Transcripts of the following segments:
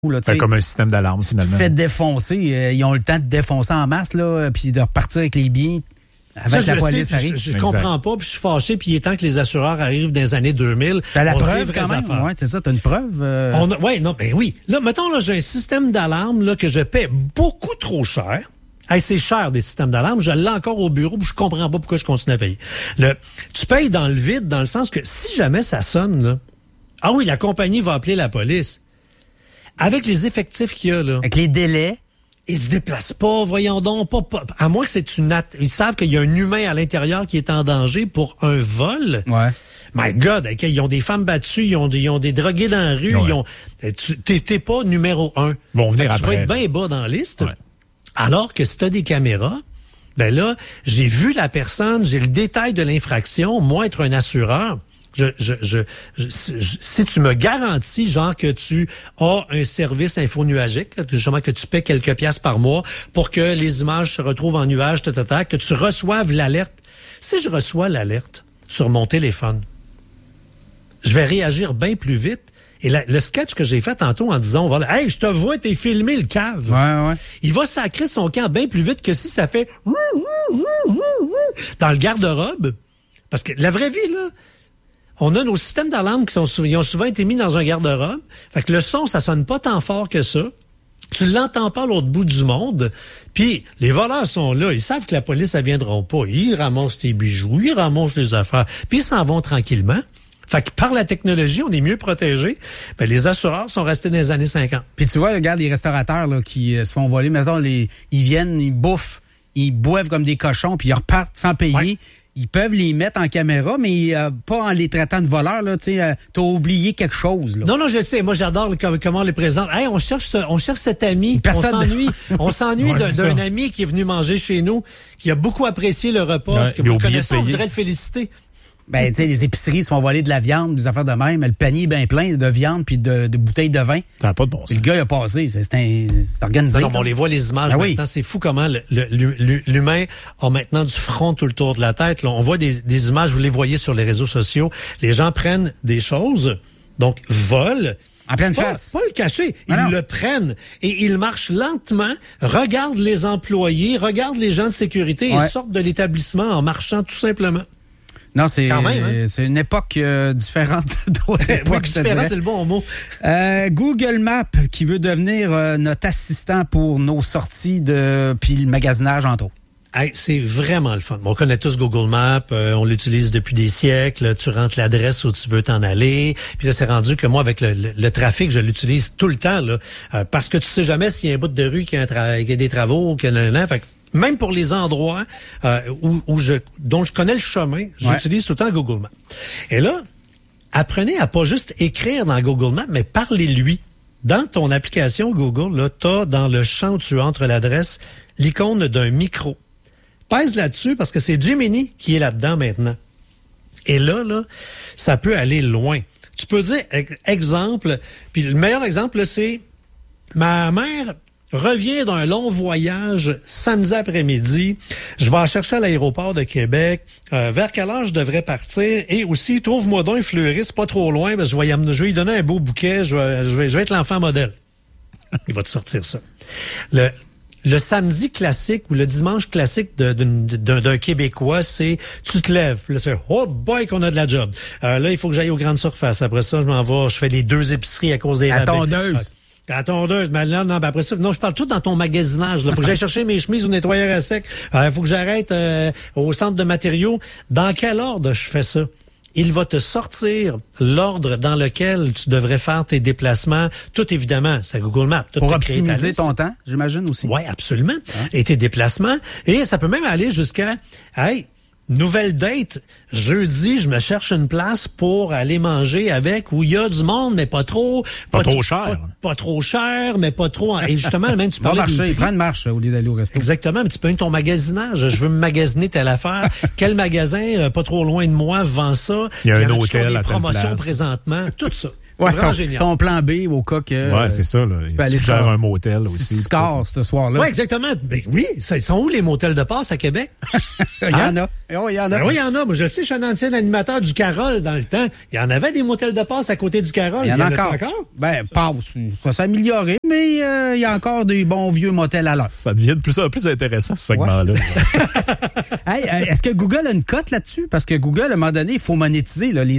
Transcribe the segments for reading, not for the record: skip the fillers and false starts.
Là, c'est comme un système d'alarme, finalement. Tu te fais défoncer. Ils ont le temps de défoncer en masse, là, puis de repartir avec les biens avant que la police arrive. Je comprends pas, puis je suis fâché, puis il est temps que les assureurs arrivent dans les années 2000. T'as la preuve quand même. Ouais, c'est ça, t'as une preuve. Oui. Là, mettons, là, j'ai un système d'alarme là que je paie beaucoup trop cher. Hey, c'est cher des systèmes d'alarme. Je l'ai encore au bureau, puis je comprends pas pourquoi je continue à payer. Tu payes dans le vide, dans le sens que si jamais ça sonne, là, ah oui, la compagnie va appeler la police. Avec les effectifs qu'il y a, là. Avec les délais. Ils se déplacent pas, voyons donc, pas. À moins que c'est ils savent qu'il y a un humain à l'intérieur qui est en danger pour un vol. Ouais. My God, okay, ils ont des femmes battues, ils ont des drogués dans la rue, ouais. T'es pas numéro 1. Ils vont venir après. Tu vas être bien bas dans la liste. Ouais. Alors que si t'as des caméras, ben là, j'ai vu la personne, j'ai le détail de l'infraction, moi être un assureur. Si tu me garantis, genre, que tu as un service infonuagique, justement que tu paies quelques piastres par mois pour que les images se retrouvent en nuage, que tu reçoives l'alerte. Si je reçois l'alerte sur mon téléphone, je vais réagir bien plus vite. Et le sketch que j'ai fait tantôt en disant, voilà, hey, je te vois, t'es filmé le cave. Ouais. Il va sacrer son camp bien plus vite que si ça fait dans le garde-robe. Parce que la vraie vie, là, on a nos systèmes d'alarme qui ils ont souvent été mis dans un garde-robe. Fait que le son, ça sonne pas tant fort que ça. Tu l'entends pas à l'autre bout du monde. Puis les voleurs sont là. Ils savent que la police, elle viendra pas. Ils ramassent tes bijoux, ils ramassent les affaires. Puis ils s'en vont tranquillement. Fait que par la technologie, on est mieux protégé. Ben, les assureurs sont restés dans les années 50. Puis tu vois, regarde les restaurateurs là, qui se font voler. Mettons, ils viennent, ils bouffent, ils boivent comme des cochons, puis ils repartent sans payer. Ouais. Ils peuvent les mettre en caméra, mais pas en les traitant de voleurs. Là, t'as oublié quelque chose. Là. Non, je sais. Moi, j'adore comment on les présente. Hey, on cherche cet ami. On s'ennuie d'un ami qui est venu manger chez nous, qui a beaucoup apprécié le repas. Parce que vous le connaissez, on voudrait le féliciter. Ben, tu sais, les épiceries se font voler de la viande, des affaires de même. Le panier est bien plein de viande puis de bouteilles de vin. Ça n'a pas de bon sens. Le gars, il a passé. C'est organisé. Non, on les voit, les images maintenant. C'est fou comment l'humain a maintenant du front tout le tour de la tête. Là, on voit des images, vous les voyez sur les réseaux sociaux. Les gens prennent des choses, donc volent. En pleine face. Pas le cacher. Ils le prennent et ils marchent lentement, regardent les employés, regardent les gens de sécurité et sortent de l'établissement en marchant tout simplement. Non, c'est une époque différente d'autres époques. Différent, c'est le bon mot. Google Maps qui veut devenir notre assistant pour nos sorties puis le magasinage entre autres. Hey, c'est vraiment le fun. On connaît tous Google Maps, on l'utilise depuis des siècles. Tu rentres l'adresse où tu veux t'en aller. Puis là, c'est rendu que moi, avec le trafic, je l'utilise tout le temps là, parce que tu sais jamais s'il y a un bout de rue qui a des travaux, fait que même pour les endroits dont je connais le chemin, j'utilise tout le temps Google Maps. Et là, apprenez à pas juste écrire dans Google Maps, mais parlez-lui. Dans ton application Google, là, t'as dans le champ où tu entres l'adresse, l'icône d'un micro. Pèse là-dessus parce que c'est Gemini qui est là-dedans maintenant. Et là, ça peut aller loin. Tu peux dire, exemple, puis le meilleur exemple, là, c'est ma mère revient d'un long voyage samedi après-midi. Je vais la chercher à l'aéroport de Québec. Vers quelle heure je devrais partir? Et aussi, trouve-moi donc un fleuriste pas trop loin. Parce que je vais lui donner un beau bouquet. Je vais être l'enfant modèle. Il va te sortir ça. Le samedi classique ou le dimanche classique d'un Québécois, c'est tu te lèves. Là, c'est oh boy qu'on a de la job. Là, il faut que j'aille aux grandes surfaces. Après ça, je m'en vais. Je fais les 2 épiceries à cause des rabais. Tondeuse. La tondeuse, mais là, non, ben après ça, non, je parle tout dans ton magasinage. Là. Faut que j'aille chercher mes chemises au nettoyeur à sec. Faut que j'arrête au centre de matériaux. Dans quel ordre je fais ça? Il va te sortir l'ordre dans lequel tu devrais faire tes déplacements. Tout évidemment, c'est Google Maps. Pour optimiser ton temps, j'imagine aussi. Oui, absolument. Et tes déplacements. Et ça peut même aller jusqu'à, nouvelle date, jeudi, je me cherche une place pour aller manger avec où il y a du monde, mais pas trop. Pas trop cher. Pas trop cher, mais pas trop. Et justement, même tu parlais prends une marche au lieu d'aller au resto. Exactement, mais tu peux même ton magasinage. Je veux me magasiner telle affaire. Quel magasin, pas trop loin de moi, vend ça. Il y a un hôtel à telle promotions place. Présentement, tout ça. C'est vraiment génial. Ton plan B au cas que... Ouais, c'est ça. Là. Tu peux aller faire un motel aussi. Si tu scores ce soir-là. Oui, exactement. Ben, oui, ils sont où les motels de passe à Québec? Il y en a. Oh, il y en a. Ben oui, il y en a. Moi, je sais, je suis un ancien animateur du Carole dans le temps. Il y en avait des motels de passe à côté du Carole. Il y en a encore. Ben, passe. Ça s'est amélioré, mais il y a encore des bons vieux motels à l'heure. Ça devient de plus en plus intéressant, ce segment-là. Hey, est-ce que Google a une cote là-dessus? Parce que Google, à un moment donné, il faut monétiser. Là.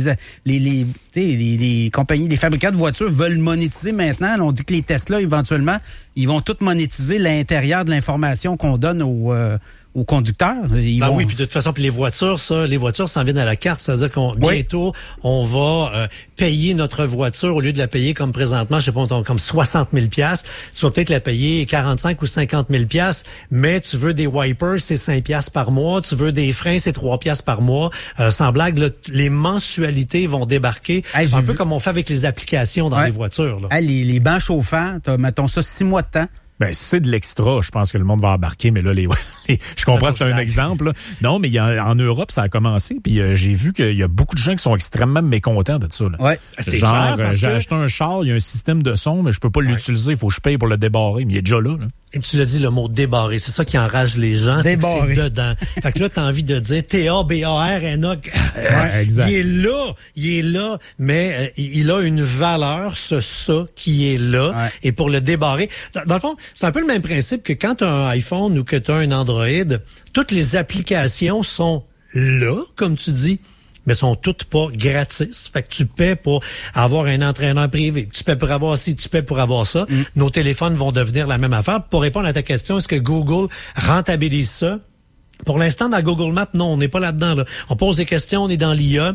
Les compagnies, les fabricants de voitures veulent monétiser maintenant. Là, on dit que les Tesla, éventuellement, ils vont tous monétiser l'intérieur de l'information qu'on donne aux conducteurs. Oui, puis de toute façon, puis les voitures s'en viennent à la carte. C'est-à-dire qu'on bientôt, on va payer notre voiture au lieu de la payer comme présentement, je sais pas, comme 60 000 $. Tu vas peut-être la payer 45 ou 50 000 $, mais tu veux des wipers, c'est 5 $ par mois. Tu veux des freins, c'est 3 $ par mois. Sans blague, là, les mensualités vont débarquer. Hey, un peu comme on fait avec les applications dans les voitures. Là. Hey, les bancs chauffants, mettons ça 6 mois de temps. Ben, c'est de l'extra, je pense que le monde va embarquer, mais là, je comprends, c'est un exemple. Là. Non, mais en Europe, ça a commencé, puis j'ai vu qu'il y a beaucoup de gens qui sont extrêmement mécontents de ça. Là. Ouais. C'est genre, clair, j'ai acheté un char, il y a un système de son, mais je peux pas l'utiliser, il faut que je paye pour le débarrer, mais il est déjà là. Et tu l'as dit, le mot débarrer, c'est ça qui enrage les gens, c'est que c'est dedans. Fait que là, t'as envie de dire T-A-B-A-R-N-A. Exact. Il est là, mais il a une valeur, ça qui est là. Ouais. Et pour le débarrer, dans le fond, c'est un peu le même principe que quand tu as un iPhone ou que tu as un Android, toutes les applications sont là, comme tu dis, mais sont toutes pas gratis. Fait que tu paies pour avoir un entraîneur privé. Tu paies pour avoir ci, tu paies pour avoir ça. Nos téléphones vont devenir la même affaire. Pour répondre à ta question, est-ce que Google rentabilise ça? Pour l'instant, dans Google Maps, non, on n'est pas là-dedans. Là. On pose des questions, on est dans l'IA.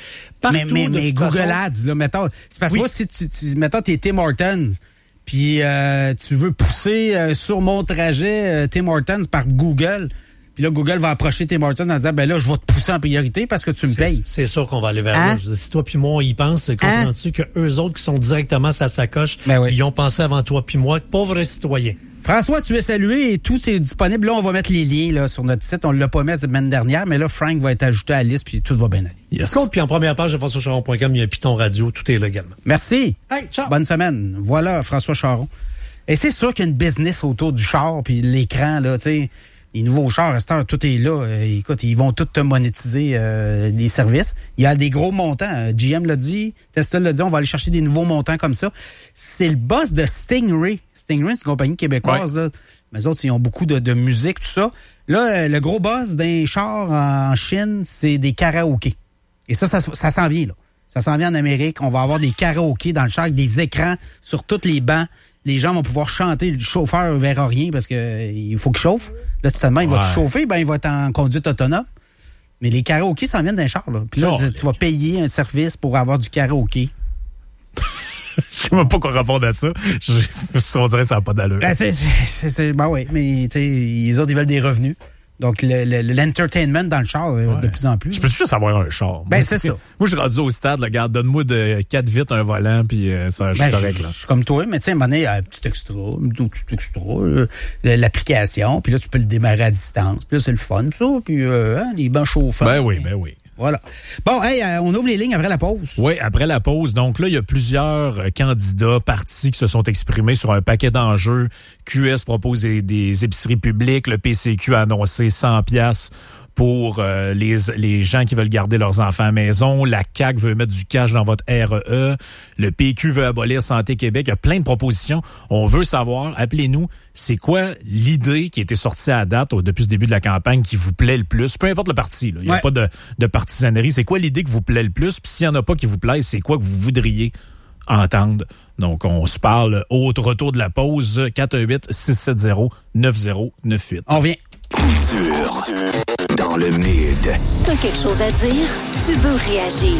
Mais Google Ads, là, mettons, c'est parce que moi, si tu mettons, t'es Tim Hortons, puis tu veux pousser sur mon trajet Tim Hortons par Google, puis là, Google va approcher Tim Hortons en disant, ben là, je vais te pousser en priorité parce que tu me payes. C'est sûr qu'on va aller vers là. Si toi puis moi, on y pense, comprends-tu que eux autres qui sont directement sa sacoche, ils ont pensé avant toi puis moi, pauvres citoyens. François, tu es salué et tout c'est disponible. Là, on va mettre les liens là, sur notre site. On ne l'a pas mis la semaine dernière, mais là, Frank va être ajouté à la liste puis tout va bien aller. Yes. Puis en première page de FrançoisCharron.com, il y a un Python Radio, tout est là également. Merci. Hey, ciao. Bonne semaine. Voilà, François Charron. Et c'est sûr qu'il y a une business autour du char puis l'écran, là, tu sais. Les nouveaux chars, à cette heure, tout est là. Écoute, ils vont tout te monétiser les services. Il y a des gros montants. GM l'a dit, Tesla l'a dit, on va aller chercher des nouveaux montants comme ça. C'est le boss de Stingray. Stingray, c'est une compagnie québécoise. Là. Mais eux autres, ils ont beaucoup de musique, tout ça. Là, le gros boss d'un char en Chine, c'est des karaokés. Et ça s'en vient, là. Ça s'en vient en Amérique. On va avoir des karaokés dans le char avec des écrans sur tous les bancs. Les gens vont pouvoir chanter. Le chauffeur ne verra rien parce que il faut qu'il chauffe. Là, seulement, il va te chauffer, ben il va être en conduite autonome. Mais les karaokés s'en viennent d'un char, là. Puis là, tu vas payer un service pour avoir du karaoké. Je sais même pas quoi répondre à ça. On dirait que ça n'a pas d'allure. Ben oui, mais tu sais, les autres, ils veulent des revenus. Donc, l'entertainment dans le char, de plus en plus. Je peux juste avoir un char. Ben, c'est ça. Moi, je suis rendu au stade, là, regarde, donne-moi de 4 vitres, un volant, puis ça, je suis correct, là. Je suis comme toi, mais tu sais, à un moment donné, un petit extra, l'application, puis là, tu peux le démarrer à distance. Puis là, c'est le fun, ça, puis des bancs chauffants. Ben oui. Voilà. Bon, hey, on ouvre les lignes après la pause. Oui, après la pause. Donc là, il y a plusieurs candidats, partis qui se sont exprimés sur un paquet d'enjeux. QS propose des épiceries publiques. Le PCQ a annoncé 100$ pour les gens qui veulent garder leurs enfants à la maison. La CAQ veut mettre du cash dans votre REE. Le PQ veut abolir Santé Québec. Il y a plein de propositions. On veut savoir, appelez-nous, c'est quoi l'idée qui a été sortie à date depuis le début de la campagne qui vous plaît le plus? Peu importe le parti, là. Il n'y a pas de partisanerie. C'est quoi l'idée qui vous plaît le plus? Puis s'il n'y en a pas qui vous plaise, c'est quoi que vous voudriez entendre? Donc, on se parle au retour de la pause. 418-670-9098. On revient. Culture dans le mid. T'as quelque chose à dire? Tu veux réagir?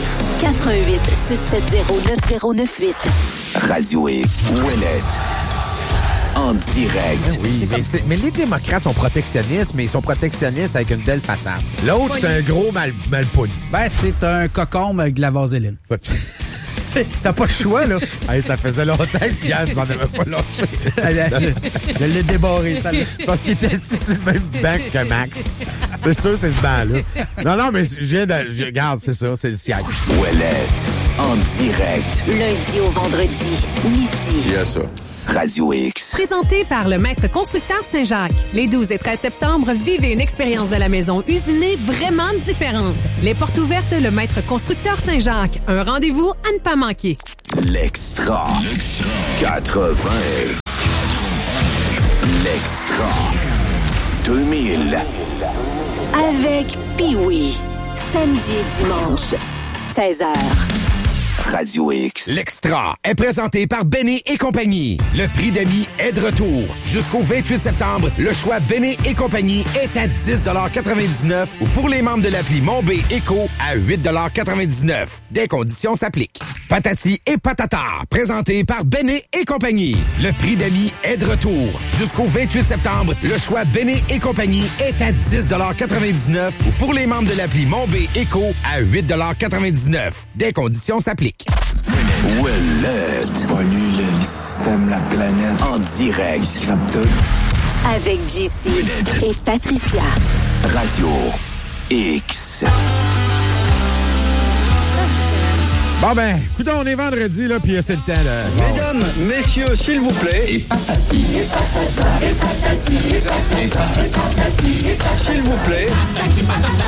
418-670-9098. Radio X. Ouellette. En direct. Oui, mais les démocrates sont protectionnistes, mais ils sont protectionnistes avec une belle façade. L'autre, c'est un gros malpoule. Ben, c'est un cocombe avec de la vaseline. T'as pas le choix, là. Hey, ça faisait longtemps que Pierre nous en avait pas lâché. Je l'ai débarré, ça. Parce qu'il était assis sur le même banc que Max. C'est sûr, c'est ce banc-là. Non, mais je viens de... Regarde, c'est ça, c'est le siège. Ouellette, en direct. Lundi au vendredi, midi. Yes, ça. Radio X. Présenté par le Maître Constructeur Saint-Jacques. Les 12 et 13 septembre, vivez une expérience de la maison usinée vraiment différente. Les portes ouvertes, le Maître Constructeur Saint-Jacques. Un rendez-vous à ne pas manquer. L'extra. 80. L'extra. 2000. Avec Pee-Wee. Samedi et dimanche, 16h. Radio X. L'extra est présenté par Béné et compagnie. Le prix d'amis est de retour. Jusqu'au 28 septembre, le choix Béné et compagnie est à 10,99 ou pour les membres de l'appli Mon B Éco à 8,99 Des conditions s'appliquent. Patati et patata, présenté par Béné et compagnie. Le prix d'amis est de retour. Jusqu'au 28 septembre, le choix Béné et compagnie est à 10,99 ou pour les membres de l'appli Mon B Éco à 8,99 Des conditions s'appliquent. Ouellette. Pollue le système, la planète. En direct. Avec JC et Patricia. Radio X. Bon, ben, écoute, on est vendredi, là, puis c'est le temps de... Bon. Mesdames, messieurs, s'il vous plaît. Et patati, et patata, et patati, et patata, et patati, et patati, s'il vous plaît. Patati, patata.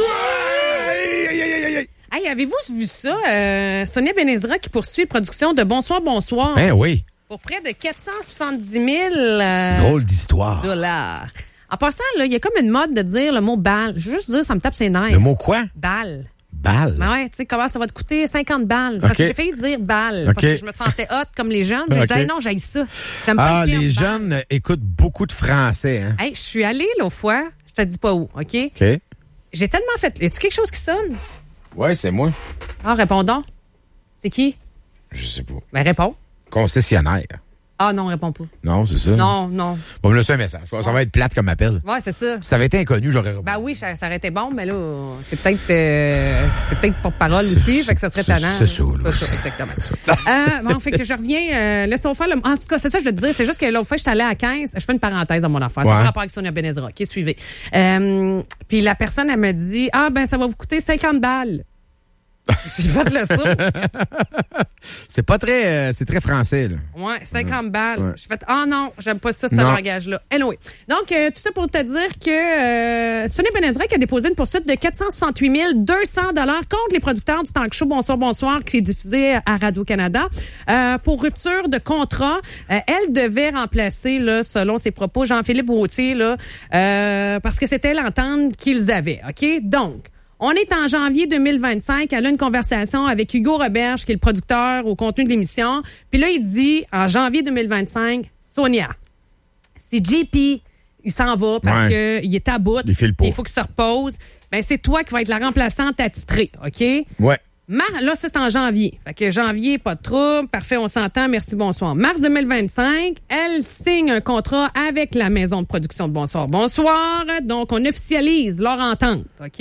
Hey, avez-vous vu ça? Sonia Benezra qui poursuit la production de Bonsoir, Bonsoir. Ben oui. Pour près de 470 000 Drôle d'histoire. dollars. En passant, là, il y a comme une mode de dire le mot balle. Je veux juste dire, ça me tape ses nerfs. Le mot quoi? Balle. Balle. Ben ouais, tu sais, comment ça va te coûter 50 balles. Parce que j'ai failli dire balle. Parce que je me sentais hot comme les jeunes. Je disais, non, j'haïs ça. J'aime pas le terme les balle. jeunes écoutent beaucoup de français, hein? Hey, je suis allée l'autre fois, je te dis pas où, OK? OK. J'ai tellement fait. Y a-tu quelque chose qui sonne? Ouais, c'est moi. Ah, réponds donc. C'est qui? Je sais pas. Ben, réponds. Concessionnaire. Ah, non, réponds pas. Non, c'est ça? Non. Bon, me laisser un message. Ça va être plate comme appel. Ouais, c'est ça. Si ça avait été inconnu, j'aurais répondu. Ben oui, ça aurait été bon, mais là, c'est peut-être porte-parole aussi, fait que ça serait tannant. C'est ça, là. C'est ça, exactement. Bon, fait que je reviens, laissons faire le... En tout cas, c'est ça que je veux te dire, c'est juste que l'autre fois, je suis allée à 15, je fais une parenthèse dans mon affaire, c'est par rapport avec Sonia Benezra, qui suivez. Puis la personne, elle me dit, ben ça va vous coûter 50 balles. J'ai fait le saut. C'est pas très... c'est très français, là. Ouais, 50 balles. Ouais. J'ai fait, non, j'aime pas ça, ce langage-là. Anyway. Donc, tout ça pour te dire que Sonia Benezra qui a déposé une poursuite de 468 200 $ contre les producteurs du talk show Bonsoir, Bonsoir, qui est diffusé à Radio-Canada, pour rupture de contrat. Elle devait remplacer, là, selon ses propos, Jean-Philippe Gauthier, là, parce que c'était l'entente qu'ils avaient. OK? Donc, on est en janvier 2025. Elle a une conversation avec Hugo Roberge, qui est le producteur au contenu de l'émission. Puis là, il dit, en janvier 2025, Sonia, si JP, il s'en va parce qu'il est à bout, il faut qu'il se repose, ben c'est toi qui vas être la remplaçante attitrée, OK? Ouais. Là, ça, c'est en janvier. Fait que janvier, pas de trouble. Parfait, on s'entend. Merci, bonsoir. Mars 2025, elle signe un contrat avec la maison de production de Bonsoir, Bonsoir. Donc, on officialise leur entente, OK?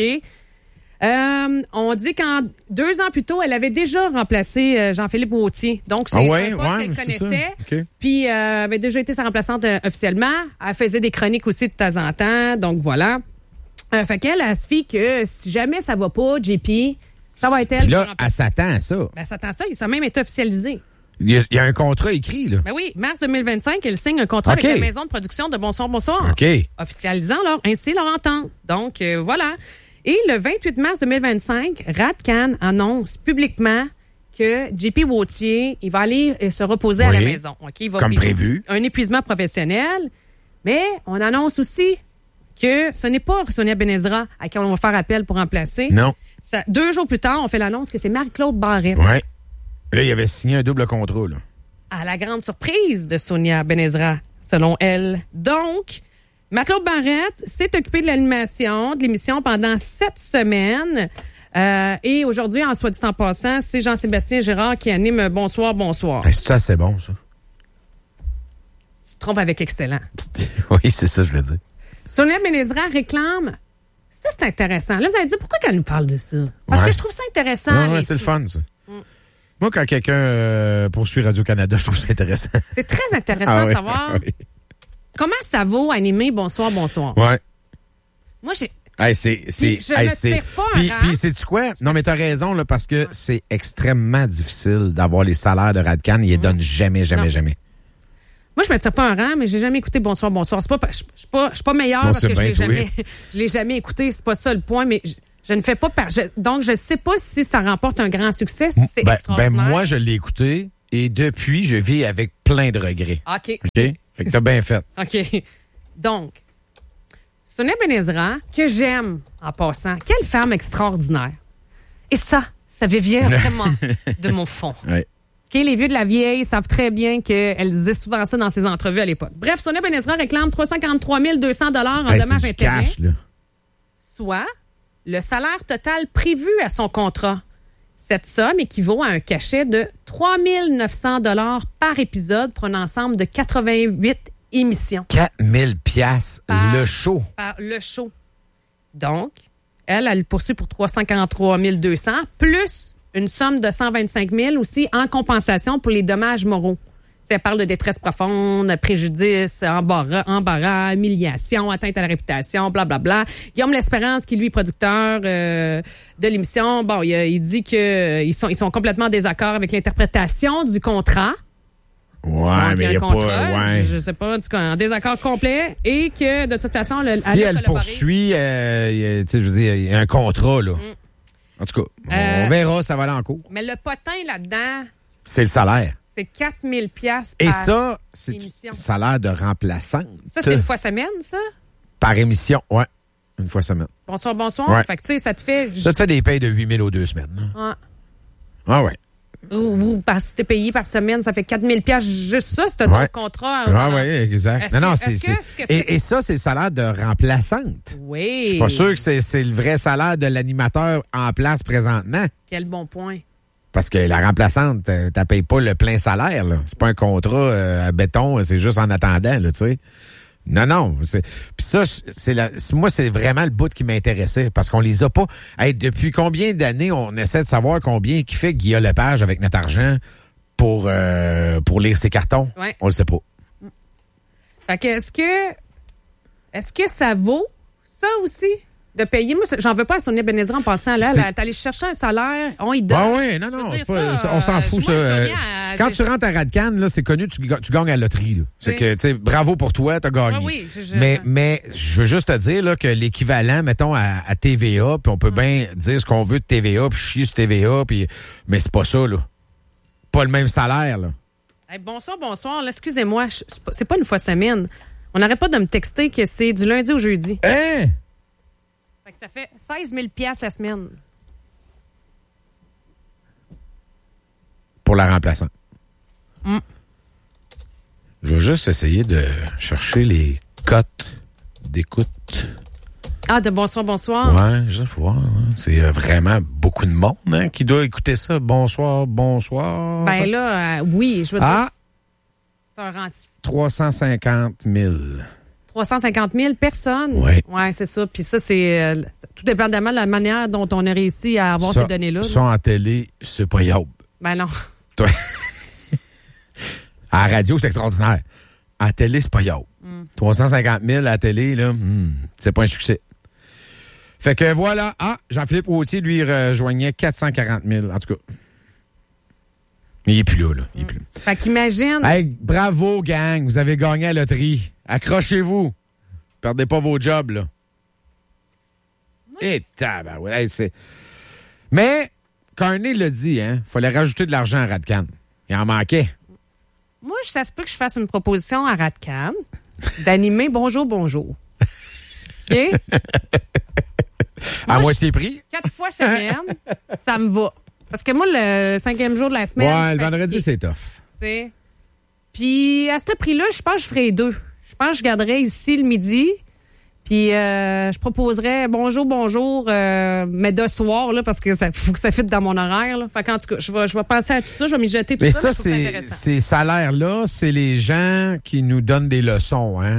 On dit qu'en 2 ans plus tôt, elle avait déjà remplacé Jean-Philippe Gauthier. Donc, c'est un poste qu'elle connaissait. Okay. Puis, elle avait déjà été sa remplaçante officiellement. Elle faisait des chroniques aussi de temps en temps. Donc, voilà. Fait qu'elle, elle se fie que si jamais ça va pas, JP, ça va être elle. Puis là, elle s'attend à ça. Ben, elle s'attend à ça. Ça a même été officialisé. Il y a un contrat écrit, là. Ben oui, mars 2025, elle signe un contrat avec la maison de production de Bonsoir, Bonsoir. OK. Officialisant ainsi leur entente. Donc, voilà. Et le 28 mars 2025, Radcan annonce publiquement que JP Gauthier, il va aller se reposer à la maison. Okay? Il va comme prévu. Un épuisement professionnel. Mais on annonce aussi que ce n'est pas Sonia Benezra à qui on va faire appel pour remplacer. Non. 2 jours plus tard, on fait l'annonce que c'est Marie-Claude Barrette. Oui. Là, il avait signé un double contrat, là. À la grande surprise de Sonia Benezra, selon elle. Donc, Marie-Claude Barrette s'est occupée de l'animation de l'émission pendant 7 semaines. Et aujourd'hui, en soit dit en passant, c'est Jean-Sébastien Girard qui anime Bonsoir, Bonsoir. Ça, c'est bon, ça. Tu te trompes avec excellent. Oui, c'est ça, je veux dire. Sonia Benezra réclame... Ça, c'est intéressant. Là, vous allez dire, pourquoi qu'elle nous parle de ça? Parce que je trouve ça intéressant. Ouais, c'est le fun, ça. Moi, quand quelqu'un poursuit Radio-Canada, je trouve ça intéressant. C'est très intéressant de savoir comment ça vaut animer Bonsoir, bonsoir. Ouais. Moi, j'ai... je ne tire pas un rang. Puis, sais-tu quoi? Non, mais t'as raison, là, parce que c'est extrêmement difficile d'avoir les salaires de Radcan. Ils les donnent jamais. Moi, je me tire pas un rang, mais j'ai jamais écouté Bonsoir, bonsoir. Je suis pas meilleure parce que je l'ai jamais écouté. C'est pas ça le point, mais je ne fais pas... donc, je sais pas si ça remporte un grand succès, si c'est extraordinaire. Moi, je l'ai écouté et depuis, je vis avec plein de regrets. OK. Fait que t'as bien fait. OK. Donc, Sonia Benezra, que j'aime en passant. Quelle femme extraordinaire. Et ça vient vraiment de mon fond. Oui. OK, les vieux de la vieille savent très bien qu'elle disait souvent ça dans ses entrevues à l'époque. Bref, Sonia Benezra réclame 343 200 $ en dommages intérêts. Soit le salaire total prévu à son contrat. Cette somme équivaut à un cachet de 3 900 $ par épisode pour un ensemble de 88 émissions. 4 000 piastres le show. Par le show. Donc, elle poursuit pour 343 200 plus une somme de 125 000 aussi en compensation pour les dommages moraux. Elle parle de détresse profonde, préjudice, embarras, humiliation, atteinte à la réputation, blablabla. Guillaume L'Espérance, qui lui est producteur de l'émission, il dit qu'ils sont complètement en désaccord avec l'interprétation du contrat. Ouais, mais il n'y a pas... Ouais. Je sais pas, en tout cas, en désaccord complet et que, de toute façon... Si elle poursuit, je veux dire, il y a un contrat, là. En tout cas, on verra, ça va aller en cours. Mais le potin là-dedans... C'est le salaire. C'est 4 000 piastres par émission. Et ça, c'est salaire de remplaçante. Ça, c'est une fois semaine, ça? Par émission, ouais. Une fois semaine. Bonsoir. Ouais. Fait que, tu sais, ça te fait... Ça te fait des payes de 8 000 aux 2 semaines. Ouais. Ah ouais. Ou parce que t'es payé par semaine, ça fait 4 000 piastres juste ça, c'est ton contrat. Oui, exact. Et ça, c'est le salaire de remplaçante. Oui. Je suis pas sûr que c'est le vrai salaire de l'animateur en place présentement. Quel bon point. Parce que la remplaçante, t'as payé pas le plein salaire, là. C'est pas un contrat à béton, c'est juste en attendant, là, tu sais. Non. Puis ça, moi, c'est vraiment le bout qui m'intéressait, parce qu'on les a pas. Hey, depuis combien d'années on essaie de savoir combien qui fait Guillaume Lepage avec notre argent pour lire ses cartons? Ouais. On le sait pas. Fait que est-ce que ça vaut ça aussi? De payer. Moi, j'en veux pas à Sonia Benezra en passant là. T'es allé chercher un salaire, on y donne. Ah oui, non, c'est pas, on s'en fout, ça. Quand tu rentres à Radcan, là, c'est connu, tu gagnes à la loterie, là. C'est que, tu sais, bravo pour toi, t'as gagné. Ah oui, mais je veux juste te dire, là, que l'équivalent, mettons, à TVA, puis on peut bien dire ce qu'on veut de TVA, puis chier sur TVA, mais c'est pas ça, là. Pas le même salaire, là. Hey, bonsoir. Là, excusez-moi, c'est pas une fois semaine. On n'arrête pas de me texter que c'est du lundi au jeudi. Hein? Fait que ça fait 16 000 piastres la semaine. Pour la remplaçante. Je vais juste essayer de chercher les cotes d'écoute. Ah, de bonsoir. Ouais, je vais voir. C'est vraiment beaucoup de monde qui doit écouter ça. Bonsoir. Ben là, oui, je veux dire, c'est un rang... 350 000. 350 000 personnes? Oui. Ouais, c'est ça. Puis ça, c'est tout dépendamment de la manière dont on a réussi à avoir ces données-là. Ça, en télé, c'est pas yob. Ben non. Toi. À la radio, c'est extraordinaire. À la télé, c'est pas yob. 350 000 à la télé, là, c'est pas un succès. Fait que voilà. Ah, Jean-Philippe Routier, lui, rejoignait 440 000. En tout cas, il est plus là. Il est plus là. Fait qu'imagine... Hey, bravo, gang. Vous avez gagné à la loterie. Accrochez-vous. Perdez pas vos jobs, là. Et tabarouette. C'est... Mais, Carney l'a dit, fallait rajouter de l'argent à Radcan. Il en manquait. Moi, ça se peut que je fasse une proposition à Radcan d'animer Bonjour. OK? À moitié prix? 4 fois semaine, ça me va. Parce que moi, le 5e jour de la semaine. Ouais, le vendredi, c'est tough. T'sais. Puis, à ce prix-là, je pense que je ferais 2. Je pense que je garderais ici le midi. Puis, je proposerais bonjour, mais de soir, là, parce que ça faut que ça fitte dans mon horaire. Là. Fait qu'en tout cas, je vais penser à tout ça, je vais mijoter tout mais ça. Mais ça, ces salaires-là, c'est les gens qui nous donnent des leçons, hein?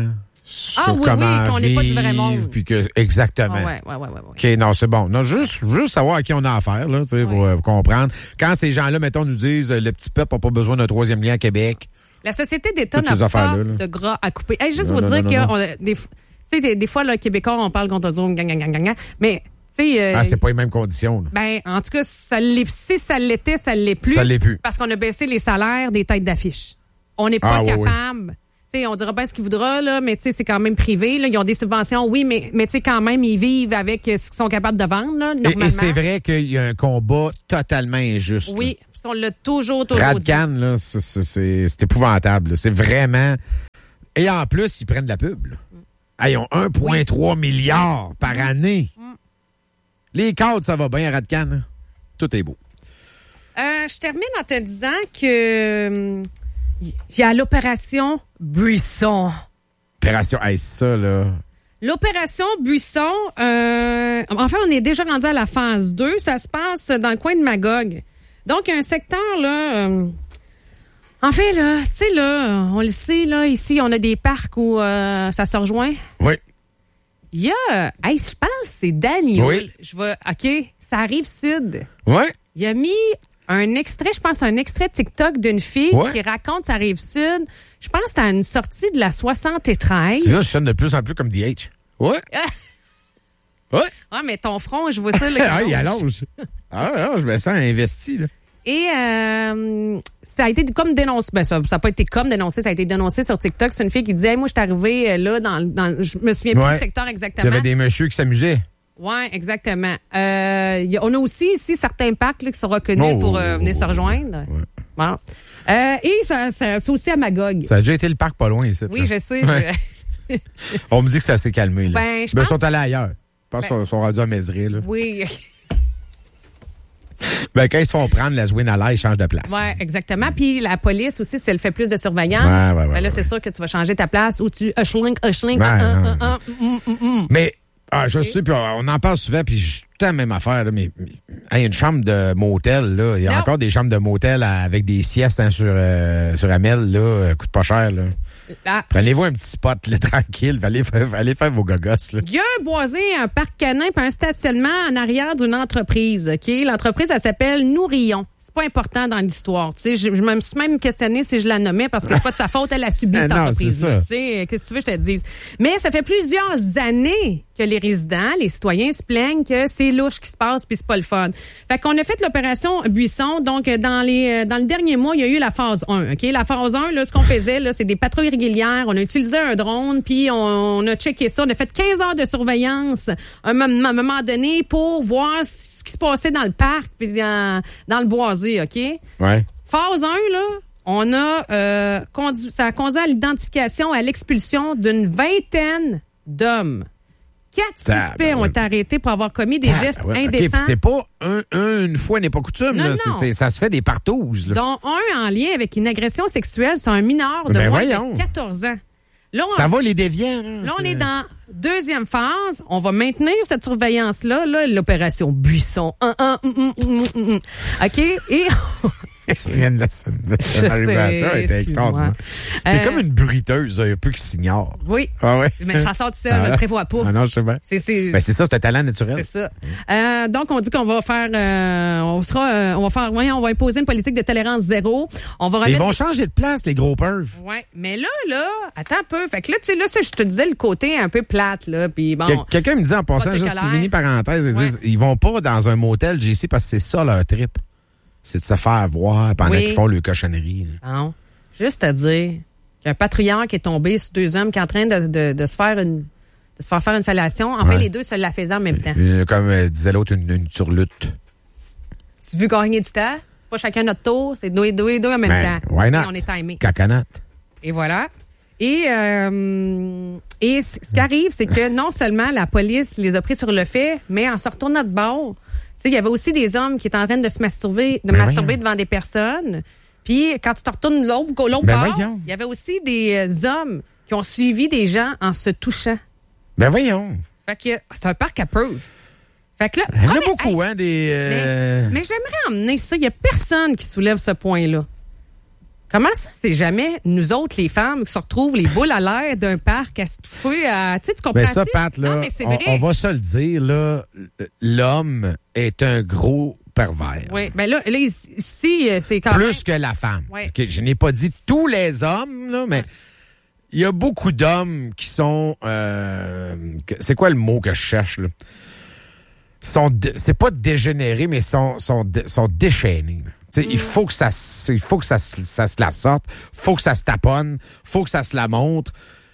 sur oui, comment qu'on n'est pas du vrai vivre, monde. puis que, exactement. Ouais. OK, non, c'est bon. Non, juste savoir à qui on a affaire, là, tu sais, pour comprendre. Quand ces gens-là, mettons, nous disent le petit peuple n'a pas besoin d'un troisième lien à Québec. La société d'État Toutes ces n'a pas affaires-là, là. de gras à couper. Hey, juste Non, vous non, dire non, que des fois, là, Québécois, on parle contre eux autres, mais tu sais. C'est pas les mêmes conditions, là. Ben, en tout cas, si ça l'était, ça l'est plus. Ça l'est plus. Parce qu'on a baissé les salaires des têtes d'affiche. On n'est pas capable. Oui. Tu sais, on dira bien ce qu'il voudra, là, mais tu sais, c'est quand même privé. Là. Ils ont des subventions, oui, mais tu sais, quand même, ils vivent avec ce qu'ils sont capables de vendre, là, normalement. Et c'est vrai qu'il y a un combat totalement injuste. Oui, puis on l'a toujours Radcan, là, c'est épouvantable. Là. C'est vraiment... Et en plus, ils prennent de la pub. Là. Ils ont 1,3 milliard par année. Les cadres, ça va bien à Radcan. Hein? Tout est beau. Je termine en te disant que il y a l'opération Buisson. Opération, ça, là... L'opération Buisson, enfin, on est déjà rendu à la phase 2. Ça se passe dans le coin de Magog. Donc, un secteur, là... en fait, là, tu sais, là, on le sait, là, ici, on a des parcs où ça se rejoint. Oui. Il y a... je pense que c'est Daniel. Oui. OK, ça arrive sud. Oui. Il a mis un extrait TikTok d'une fille qui raconte sa rive sud. Je pense que c'était à une sortie de la 73. Tu vois, je sonne de plus en plus comme DH. Ouais. Ouais. Ouais, mais ton front, je vois ça. Là, il allonge. Non, je me sens investi, là. Et ça a été comme dénoncé. Ben, ça n'a pas été comme dénoncé, ça a été dénoncé sur TikTok. C'est une fille qui disait, hey, moi, je suis arrivée là je me souviens plus du secteur exactement. Il y avait des messieurs qui s'amusaient. Oui, exactement. On a aussi ici certains parcs là, qui sont reconnus pour venir se rejoindre. Ouais. Bon. Et c'est aussi à Magog. Ça a déjà été le parc pas loin ici. Oui, là. je sais. On me dit que ça s'est calmé. Là. Ben, ils sont allés ailleurs. Je pense qu'ils sont rendus à Mézeray. Là. Oui. Ben, quand ils se font prendre, la Zwin à l'air, ils changent de place. Oui, exactement. Puis la police aussi, si elle fait plus de surveillance, là, c'est sûr que tu vas changer ta place ou tu Ushlink. Mais, je sais, puis on en parle souvent, puis je la même affaire, là, mais une chambre de motel, là, il y a encore des chambres de motel avec des siestes sur Amel, là, coûte pas cher, là. Prenez-vous un petit spot là, tranquille, allez faire vos gogosses. Là. Il y a un boisé, un parc canin puis un stationnement en arrière d'une entreprise. Ok, l'entreprise, elle s'appelle Nourillon. C'est pas important dans l'histoire. Je me suis même questionné si je la nommais parce que c'est pas de sa faute, elle a subi cette entreprise. Qu'est-ce que tu veux que je te dise? Mais ça fait plusieurs années que les résidents, les citoyens se plaignent que c'est louche qui se passe puis c'est pas le fun. Fait qu'on a fait l'opération Buisson. Donc, dans le dernier mois, il y a eu la phase 1. Ok, la phase 1, là, ce qu'on faisait, là, c'est des patrouilles régulières. On a utilisé un drone puis on a checké ça. On a fait 15 heures de surveillance à un moment donné pour voir ce qui se passait dans le parc puis dans le boisé. OK? Ouais. Phase 1, là, on a ça a conduit à l'identification, à l'expulsion d'une vingtaine d'hommes. 4 suspects ont été arrêtés pour avoir commis des gestes indécents. Okay, c'est pas une fois n'est pas coutume. Non, là. non. Ça se fait des partouses. Là. Dont un en lien avec une agression sexuelle sur un mineur de moins de 14 ans. Là, ça va les déviants. Là, on est dans deuxième phase. On va maintenir cette surveillance-là, là, l'opération Buisson. OK? Et... La scénarisation était extraordinaire. T'es comme une bruiteuse, un peu qui s'ignore. Oui. Ah ouais. Mais ça sort tout seul, je le prévois pas. Ah non, je sais bien. C'est ça, c'est un talent naturel. C'est ça. Donc, on dit qu'on va faire, on va imposer une politique de tolérance zéro. Ils vont changer de place, les gros pervs. Oui. Mais là, attends un peu. Fait que là, tu sais, là, ça, je te disais le côté un peu plate, là. Puis bon. Quelqu'un me disait en passant, juste une mini parenthèse, ils vont pas dans un motel JC parce que c'est ça leur trip. C'est de se faire voir pendant qu'ils font le cochonnerie. Non. Juste à dire qu'il y a un patrouilleur qui est tombé sur 2 hommes qui est en train de se faire faire une fellation. En fait, les deux se la faisaient en même temps. Comme disait l'autre, une surlutte. Tu veux gagner du temps? C'est pas chacun notre tour, c'est deux en même temps. Why not? Et on est timé. Cacanate. Et voilà. Et ce qui arrive, c'est que non seulement la police les a pris sur le fait, mais en se retournant de bord, il y avait aussi des hommes qui étaient en train de se masturber devant des personnes. Puis quand tu te retournes l'autre bord, il y avait aussi des hommes qui ont suivi des gens en se touchant. Ben voyons. Fait que c'est un parc à preuve. Fait que là, il y en a beaucoup, des... Mais j'aimerais emmener ça. Il n'y a personne qui soulève ce point-là. Comment ça, c'est jamais nous autres, les femmes, qui se retrouvent les boules à l'air d'un parc à se toucher à... Tu sais, tu comprends-tu? Ben ça, Pat, là, non, mais c'est vrai. on va se le dire, là, l'homme est un gros pervers. Oui, ben là ici, c'est quand Plus même... que la femme. Ouais. Okay, je n'ai pas dit tous les hommes, là, mais il y a beaucoup d'hommes qui sont... c'est quoi le mot que je cherche, là? C'est pas dégénérés, mais sont déchaînés. Il faut que ça se la sorte, faut que ça se taponne, faut que ça se la montre.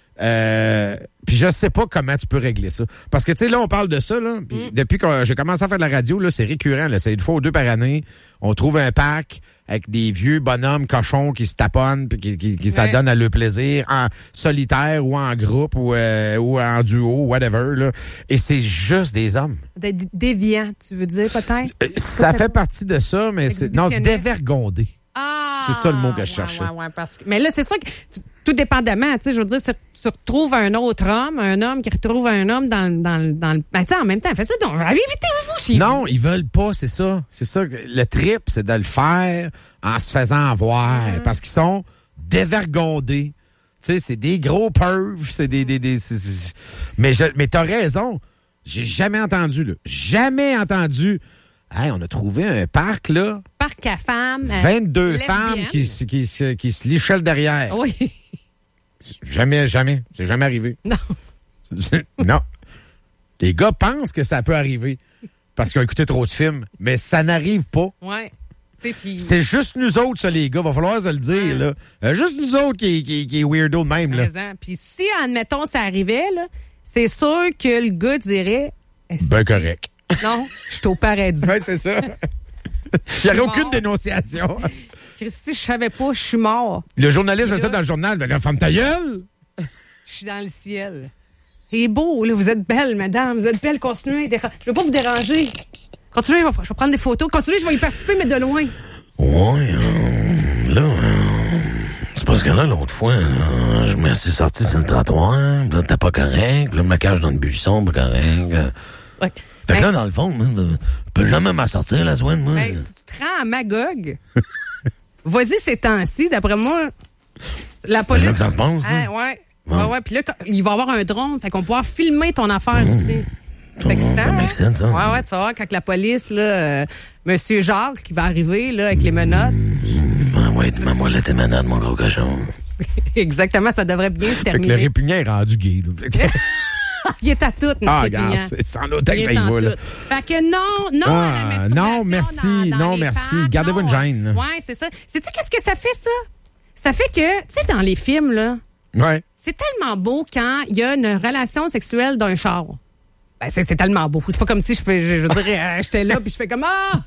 Puis je sais pas comment tu peux régler ça. Parce que, tu sais, là, on parle de ça, là. Depuis que j'ai commencé à faire de la radio, là, c'est récurrent, là. C'est une fois ou deux par année. On trouve un parc avec des vieux bonhommes cochons qui se taponnent puis qui s'adonnent à leur plaisir en solitaire ou en groupe ou en duo, whatever, là. Et c'est juste des hommes. Déviant, tu veux dire, peut-être? Ça fait partie de ça, mais c'est... Non, dévergondé. Ah! C'est ça le mot que je cherchais. Ouais, parce que... Mais là, c'est sûr que tout dépendamment, tu sais, je veux dire, tu retrouves un autre homme, un homme qui retrouve un homme dans le... Ben, tu sais, en même temps, fais ça, donc, invitez-vous chez vous. Non, ils veulent pas, c'est ça. C'est ça. Le trip, c'est de le faire en se faisant avoir. Parce qu'ils sont dévergondés. Tu sais, c'est des gros pervs, c'est Mais t'as raison. J'ai jamais entendu, là. Jamais entendu... Hey, on a trouvé un parc, là. Parc à femmes. 22 femmes qui se lichaient le derrière. Oui. Jamais. C'est jamais arrivé. Non. Non. Les gars pensent que ça peut arriver parce qu'ils ont écouté trop de films, mais ça n'arrive pas. Ouais. C'est juste nous autres, ça, les gars. Va falloir se le dire, là. Juste nous autres qui est weirdo de même, là. Puis si, admettons, ça arrivait, là, c'est sûr que le gars dirait... Ben correct. Non, je suis au paradis. Oui, c'est ça. Il n'y aurait aucune dénonciation. Christy, je savais pas, je suis mort. Le journaliste met ça dans le journal. Ben, femme ta gueule. Je suis dans le ciel. C'est beau, là. Vous êtes belle, madame. Vous êtes belle. Continuez. Je veux pas vous déranger. Continuez, je vais prendre des photos. Continuez, je vais y participer, mais de loin. Ouais, c'est parce que là, l'autre fois, là, je me suis sorti sur le trottoir. Là, t'es pas correct. Là, je me cache dans le buisson, pas correct. Ouais. Fait que là, dans le fond, je peux jamais m'en sortir, la Zouane, moi. Ben, si tu te rends à Magog, vas-y ces temps-ci, d'après moi, la police... C'est là que ça se passe, hein? Ouais. Puis là, il va y avoir un drone, fait qu'on va pouvoir filmer ton affaire ici. C'est excitant. Ça make sense, ça. Ouais, tu vas voir, quand la police, là, Monsieur Jacques, qui va arriver, là, avec les menottes. Ouais, maman, là, t'es malade, mon gros cochon. Exactement, ça devrait bien se terminer. Fait que le répugnant est rendu gay, là. Il est à tout, notre regarde, c'est sans l'autre que ça y va, là. Fait que non à la masturbation. Non, merci, dans les merci. femmes, Gardez-vous une gêne. Ouais, c'est ça. Sais-tu qu'est-ce que ça fait, ça? Ça fait que, tu sais, dans les films, là, c'est tellement beau quand il y a une relation sexuelle d'un char. Ben, c'est tellement beau. C'est pas comme si je veux dire, j'étais là, puis je fais comme,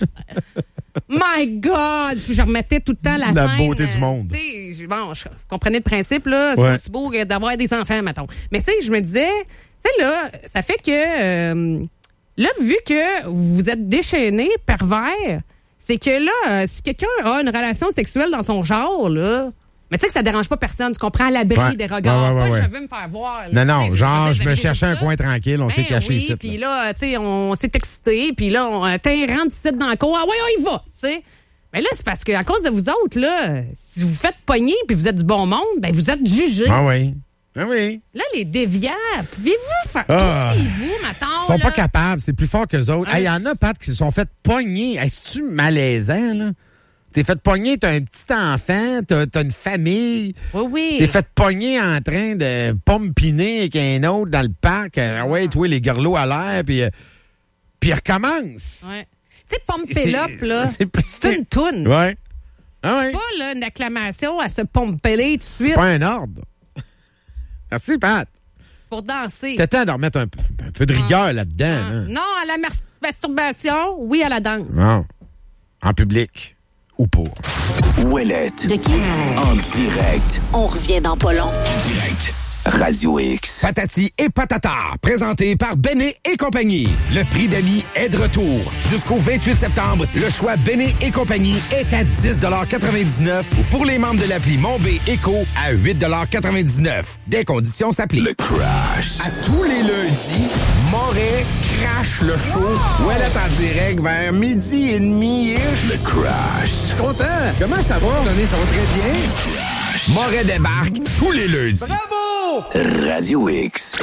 my God! Puis je remettais tout le temps la scène. La beauté du monde. Tu sais, bon, je comprenais le principe, là. C'est pas si beau d'avoir des enfants, mettons. Mais tu sais, je me disais, tu sais, là, ça fait que, là, vu que vous êtes déchaîné, pervers, c'est que là, si quelqu'un a une relation sexuelle dans son genre, là, mais tu sais que ça dérange pas personne. Tu comprends, à l'abri des regards. Moi, je veux me faire voir. Là, non, genre, je me cherchais un coin tranquille, on s'est caché ici. Puis là, tu sais, on s'est excité, puis là, on rentre ici dans le cour. Ah ouais, on y va, tu sais. Mais là, c'est parce qu'à cause de vous autres, là, si vous faites pogner puis vous êtes du bon monde, ben vous êtes jugés. Ah oui. Ah oui. Là, les déviants, pouvez-vous faire... Trouvez-vous, ma tante, ils sont pas capables, c'est plus fort qu'eux autres. Il y en a, Pat, qui se sont fait pogner. Est-ce-tu malaisant, là? T'es fait pogner, t'as un petit enfant, t'as une famille. Oui. T'es fait pogner en train de pompiner avec un autre dans le parc. Ouais, les garlots à l'air, puis il recommence. Ouais. Tu sais, pomper up, là, c'est une toune. Ouais. Ah ouais. C'est pas là, une acclamation à se pomper tout de suite. C'est pas un ordre. Merci, Pat. C'est pour danser. T'as temps de remettre un peu de rigueur là-dedans. Là. Non, à la masturbation, oui, à la danse. Non. En public. Ou pas. Ouellette. De qui? En direct. On revient dans pas long. En direct. Radio X. Patati et patata, présenté par Béné et compagnie. Le prix d'amis est de retour. Jusqu'au 28 septembre, le choix Béné et compagnie est à 10,99 $ ou pour les membres de l'appli Mon B Éco à 8,99 $. Des conditions s'appliquent. Le Crash. À tous les lundis, Moret crache le show. Où elle est en direct vers 12h30. Le Crash. Je suis content. Comment ça va? Ça va très bien. Moret débarque tous les lundis. Bravo! Radio X.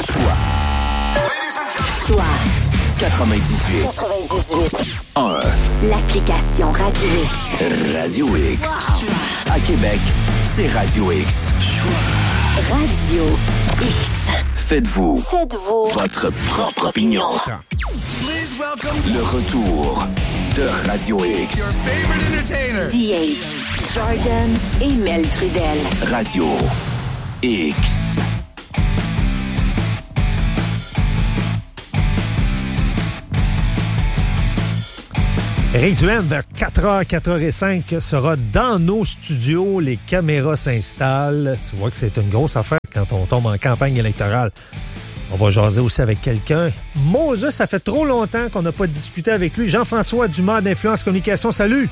Choix 98. 1. l'application Radio X. Radio X. À Québec, c'est Radio X. Radio X. Faites-vous Faites-vous votre propre opinion. Le retour de Radio X. DH, Jordan et Mel Trudel. Radio X. Éric Duhaime, vers 4h, 4h05, sera dans nos studios. Les caméras s'installent. Tu vois que c'est une grosse affaire quand on tombe en campagne électorale. On va jaser aussi avec quelqu'un. Moses, ça fait trop longtemps qu'on n'a pas discuté avec lui. Jean-François Dumas d'Influence Communication, salut!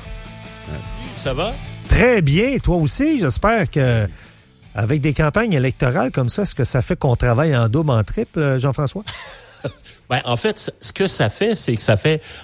Ça va? Très bien. Toi aussi, j'espère que avec des campagnes électorales comme ça, est-ce que ça fait qu'on travaille en double, en triple, Jean-François? Ben, en fait, ce que ça fait, c'est que ça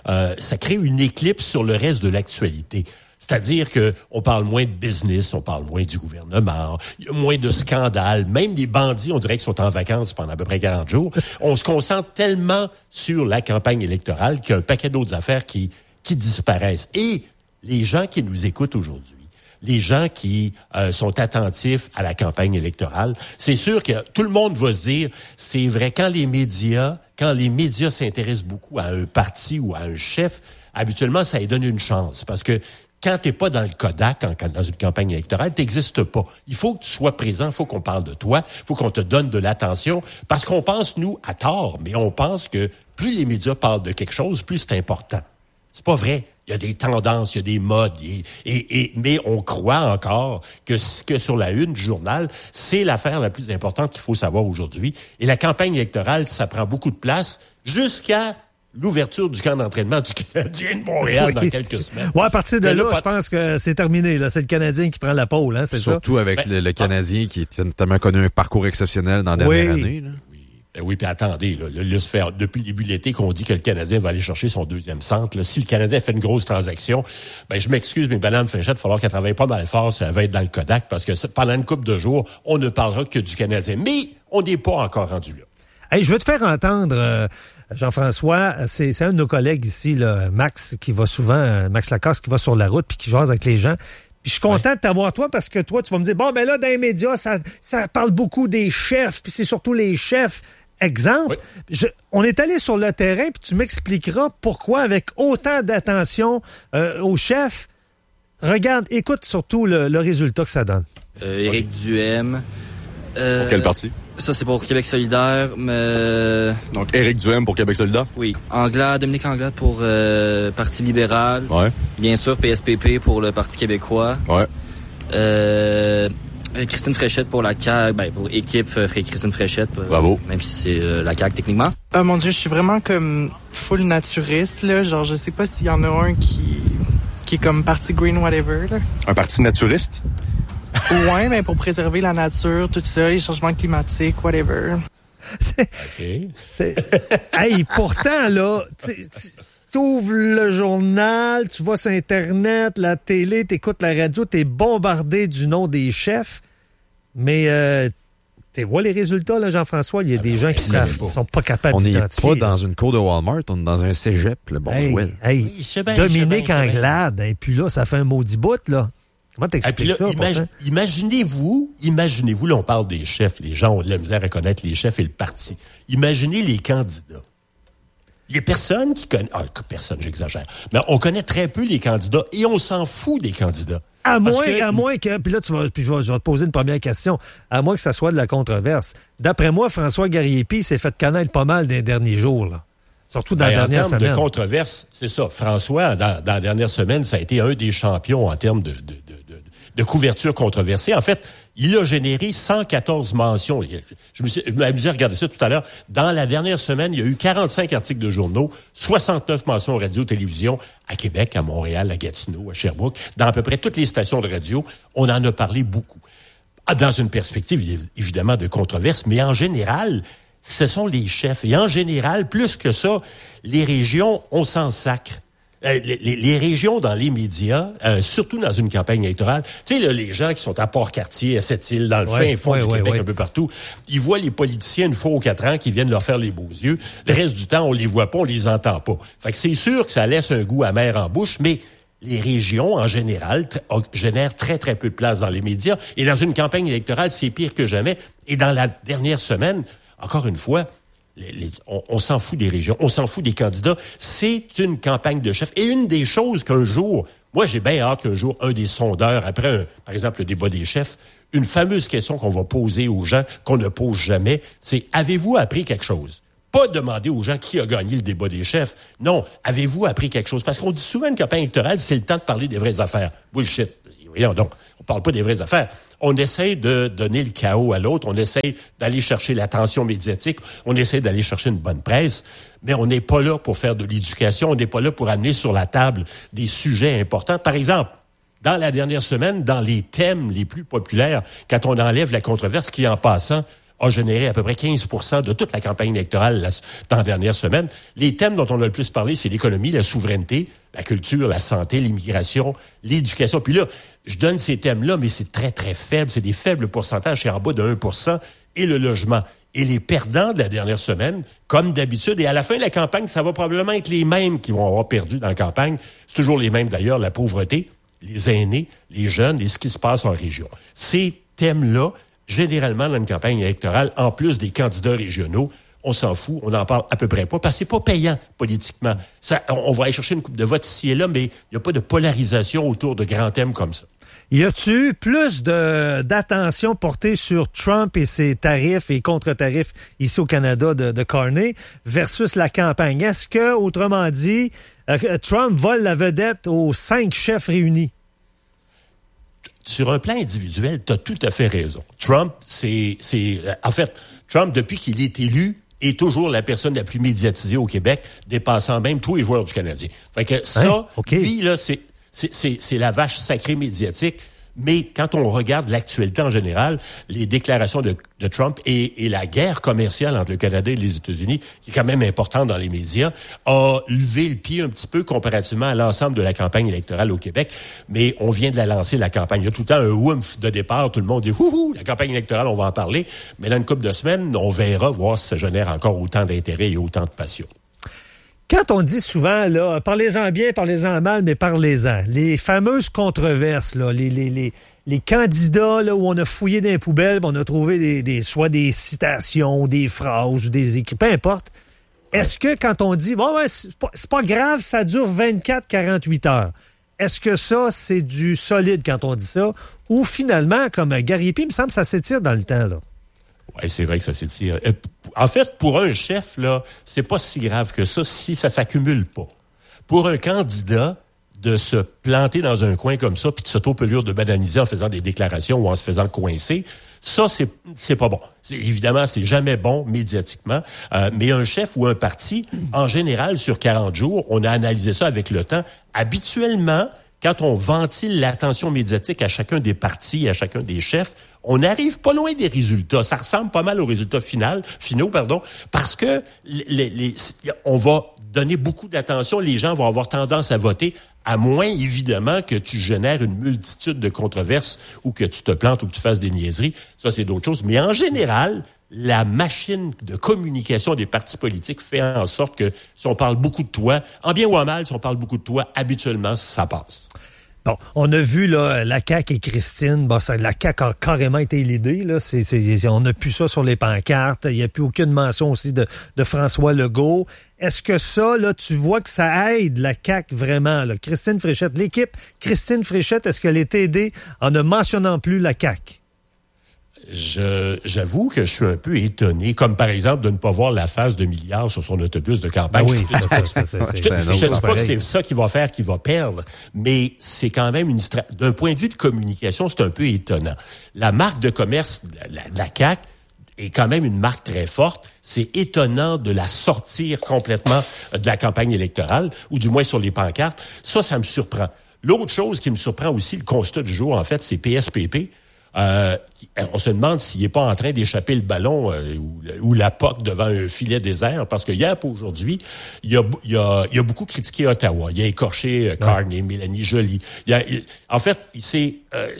crée une éclipse sur le reste de l'actualité. C'est-à-dire que on parle moins de business, on parle moins du gouvernement, il y a moins de scandales. Même les bandits, on dirait qu'ils sont en vacances pendant à peu près 40 jours. On se concentre tellement sur la campagne électorale qu'il y a un paquet d'autres affaires qui disparaissent. Et les gens qui nous écoutent aujourd'hui, les gens qui sont attentifs à la campagne électorale, c'est sûr que tout le monde va se dire, c'est vrai, quand les médias s'intéressent beaucoup à un parti ou à un chef, habituellement, ça lui donne une chance. Parce que quand t'es pas dans le Kodak, dans une campagne électorale, t'existes pas. Il faut que tu sois présent, il faut qu'on parle de toi, il faut qu'on te donne de l'attention, parce qu'on pense, nous, à tort, mais on pense que plus les médias parlent de quelque chose, plus c'est important. C'est pas vrai. Il y a des tendances, il y a des modes, mais on croit encore que sur la une du journal, c'est l'affaire la plus importante qu'il faut savoir aujourd'hui. Et la campagne électorale, ça prend beaucoup de place jusqu'à l'ouverture du camp d'entraînement du Canadien de Montréal dans quelques semaines. Ouais, à partir de là, je pense que c'est terminé. Là, c'est le Canadien qui prend la pôle, hein, c'est ça? Surtout avec le Canadien qui a tellement connu un parcours exceptionnel dans la dernière année. Là. Oui, puis attendez, là, ça fait depuis le début de l'été qu'on dit que le Canadien va aller chercher son deuxième centre. Là. Si le Canadien fait une grosse transaction, je m'excuse, mais Madame Fréchette, il va falloir qu'elle travaille pas mal fort si elle va être dans le Kodak, parce que pendant une couple de jours, on ne parlera que du Canadien. Mais on n'est pas encore rendu là. Hey, je veux te faire entendre, Jean-François, c'est un de nos collègues ici, là, Max, qui va souvent, Max Lacasse, qui va sur la route puis qui jase avec les gens. Puis je suis content de t'avoir toi parce que toi, tu vas me dire, bon, ben là, dans les médias, ça parle beaucoup des chefs, puis c'est surtout les chefs. Exemple, on est allé sur le terrain, puis tu m'expliqueras pourquoi, avec autant d'attention aux chefs, regarde, écoute surtout le résultat que ça donne. Éric Duhaime. Pour quel parti? Ça, c'est pour Québec solidaire, mais... Donc, Éric Duhaime pour Québec solidaire? Oui. Dominique Anglade pour Parti libéral. Ouais. Bien sûr, PSPP pour le Parti québécois. Ouais. Christine Fréchette pour la CAQ, pour équipe Christine Fréchette. Bravo. Même si c'est la CAQ techniquement. Oh mon Dieu, je suis vraiment comme full naturiste, là. Genre, je sais pas s'il y en a un qui est comme parti green whatever, là. Un parti naturiste? Ouais, mais pour préserver la nature, tout ça, les changements climatiques, whatever. Hey, pourtant, là, tu ouvres le journal, tu vas sur Internet, la télé, t'écoutes la radio, t'es bombardé du nom des chefs, mais tu vois les résultats, là, Jean-François, il y a des gens qui sont pas capables d'identifier. On n'est pas dans une cour de Walmart, on est dans un cégep, le Boswell. Dominique Anglade, et puis là, ça fait un maudit bout, là. Comment t'expliques ça? Imaginez-vous, là, on parle des chefs, les gens ont de la misère à connaître les chefs et le parti. Imaginez les candidats. Il y a personne qui connaît... personne, j'exagère. Mais on connaît très peu les candidats et on s'en fout des candidats. À moins que... Puis là, je vais te poser une première question. À moins que ça soit de la controverse. D'après moi, François Garriépi s'est fait connaître pas mal des derniers jours, là. Surtout dans la dernière semaine. En termes de controverse, c'est ça. François, dans la dernière semaine, ça a été un des champions en termes de de couverture controversée. En fait, il a généré 114 mentions. Je me suis amusé à regarder ça tout à l'heure. Dans la dernière semaine, il y a eu 45 articles de journaux, 69 mentions radio-télévision à Québec, à Montréal, à Gatineau, à Sherbrooke. Dans à peu près toutes les stations de radio, on en a parlé beaucoup. Dans une perspective, évidemment, de controverse, mais en général, ce sont les chefs. Et en général, plus que ça, les régions, on s'en sacre. Les régions dans les médias, surtout dans une campagne électorale, tu sais, là, les gens qui sont à Port-Cartier, à Sept-Îles, dans le fin fond du Québec, un peu partout, ils voient les politiciens une fois aux 4 ans qui viennent leur faire les beaux yeux. Le reste du temps, on les voit pas, on les entend pas. Fait que c'est sûr que ça laisse un goût amer en bouche, mais les régions, en général, génèrent très, très peu de place dans les médias. Et dans une campagne électorale, c'est pire que jamais. Et dans la dernière semaine, encore une fois, on s'en fout des régions, on s'en fout des candidats. C'est une campagne de chef. Et une des choses qu'un jour, moi j'ai bien hâte qu'un jour, un des sondeurs, après, par exemple, le débat des chefs, une fameuse question qu'on va poser aux gens, qu'on ne pose jamais, c'est « Avez-vous appris quelque chose ?» Pas demander aux gens qui a gagné le débat des chefs. Non, avez-vous appris quelque chose? Parce qu'on dit souvent une campagne électorale, c'est le temps de parler des vraies affaires. Bullshit. Voyons donc, on parle pas des vraies affaires. On essaie de donner le chaos à l'autre, on essaie d'aller chercher l'attention médiatique, on essaie d'aller chercher une bonne presse, mais on n'est pas là pour faire de l'éducation, on n'est pas là pour amener sur la table des sujets importants. Par exemple, dans la dernière semaine, dans les thèmes les plus populaires, quand on enlève la controverse qui, en passant, a généré à peu près 15% de toute la campagne électorale dans la dernière semaine. Les thèmes dont on a le plus parlé, c'est l'économie, la souveraineté, la culture, la santé, l'immigration, l'éducation. Puis là, je donne ces thèmes-là, mais c'est très, très faible. C'est des faibles pourcentages, c'est en bas de 1%. Et le logement. Et les perdants de la dernière semaine, comme d'habitude, et à la fin de la campagne, ça va probablement être les mêmes qui vont avoir perdu dans la campagne. C'est toujours les mêmes d'ailleurs, la pauvreté, les aînés, les jeunes et ce qui se passe en région. Ces thèmes-là, généralement, dans une campagne électorale, en plus des candidats régionaux, on s'en fout, on n'en parle à peu près pas, parce que c'est pas payant politiquement. Ça, on va aller chercher une coupe de votes ici et là, mais il n'y a pas de polarisation autour de grands thèmes comme ça. Y a-tu plus d'attention portée sur Trump et ses tarifs et contre-tarifs ici au Canada de Carney versus la campagne? Est-ce que, autrement dit, Trump vole la vedette aux 5 chefs réunis? Sur un plan individuel, tu as tout à fait raison. Trump, en fait, Trump, depuis qu'il est élu, est toujours la personne la plus médiatisée au Québec, dépassant même tous les joueurs du Canadien. Fait que ça, lui, là, c'est la vache sacrée médiatique. Mais quand on regarde l'actualité en général, les déclarations de Trump et la guerre commerciale entre le Canada et les États-Unis, qui est quand même importante dans les médias, a levé le pied un petit peu comparativement à l'ensemble de la campagne électorale au Québec. Mais on vient de la lancer, la campagne. Il y a tout le temps un woomph de départ. Tout le monde dit « Houhou, la campagne électorale, on va en parler. » Mais dans une couple de semaines, on verra voir si ça génère encore autant d'intérêt et autant de passion. Quand on dit souvent, là, parlez-en bien, parlez-en mal, mais parlez-en. Les fameuses controverses, là, les candidats là, où on a fouillé dans les poubelles, on a trouvé soit des citations, des phrases, ou des écrits, peu importe. Est-ce que quand on dit, bon, ouais, c'est pas grave, ça dure 24-48 heures, est-ce que ça, c'est du solide quand on dit ça? Ou finalement, comme Gary P, il me semble que ça s'étire dans le temps, là? Oui, c'est vrai que ça s'étire. En fait, pour un chef, là, c'est pas si grave que ça si ça s'accumule pas. Pour un candidat, de se planter dans un coin comme ça puis de s'auto-pelure de bananiser en faisant des déclarations ou en se faisant coincer, ça, c'est pas bon. Évidemment, c'est jamais bon médiatiquement, mais un chef ou un parti, en général, sur 40 jours, on a analysé ça avec le temps. Habituellement, quand on ventile l'attention médiatique à chacun des partis, à chacun des chefs, on n'arrive pas loin des résultats. Ça ressemble pas mal aux résultats finaux, parce que on va donner beaucoup d'attention. Les gens vont avoir tendance à voter, à moins, évidemment, que tu génères une multitude de controverses ou que tu te plantes ou que tu fasses des niaiseries. Ça, c'est d'autres choses. Mais en général, la machine de communication des partis politiques fait en sorte que si on parle beaucoup de toi, en bien ou en mal, si on parle beaucoup de toi, habituellement, ça passe. Bon, on a vu là la CAQ et Christine. Bon, la CAQ a carrément été l'idée. Là, on n'a plus ça sur les pancartes. Il n'y a plus aucune mention aussi de François Legault. Est-ce que ça, là, tu vois que ça aide la CAQ vraiment? Là? Christine Fréchette, l'équipe Christine Fréchette, est-ce qu'elle est aidée en ne mentionnant plus la CAQ? J'avoue que je suis un peu étonné, comme par exemple de ne pas voir la face de Milliard sur son autobus de campagne. Oui, je te dis pas que c'est ça qu'il va faire, qu'il va perdre, mais c'est quand même d'un point de vue de communication, c'est un peu étonnant. La marque de commerce, la CAQ, est quand même une marque très forte. C'est étonnant de la sortir complètement de la campagne électorale, ou du moins sur les pancartes. Ça me surprend. L'autre chose qui me surprend aussi, le constat du jour, en fait, c'est PSPP. On se demande s'il n'est pas en train d'échapper le ballon ou la POC devant un filet désert, parce que hier pour aujourd'hui, il a beaucoup critiqué Ottawa. Il a écorché Carney, Mélanie Joly. En fait, il s'est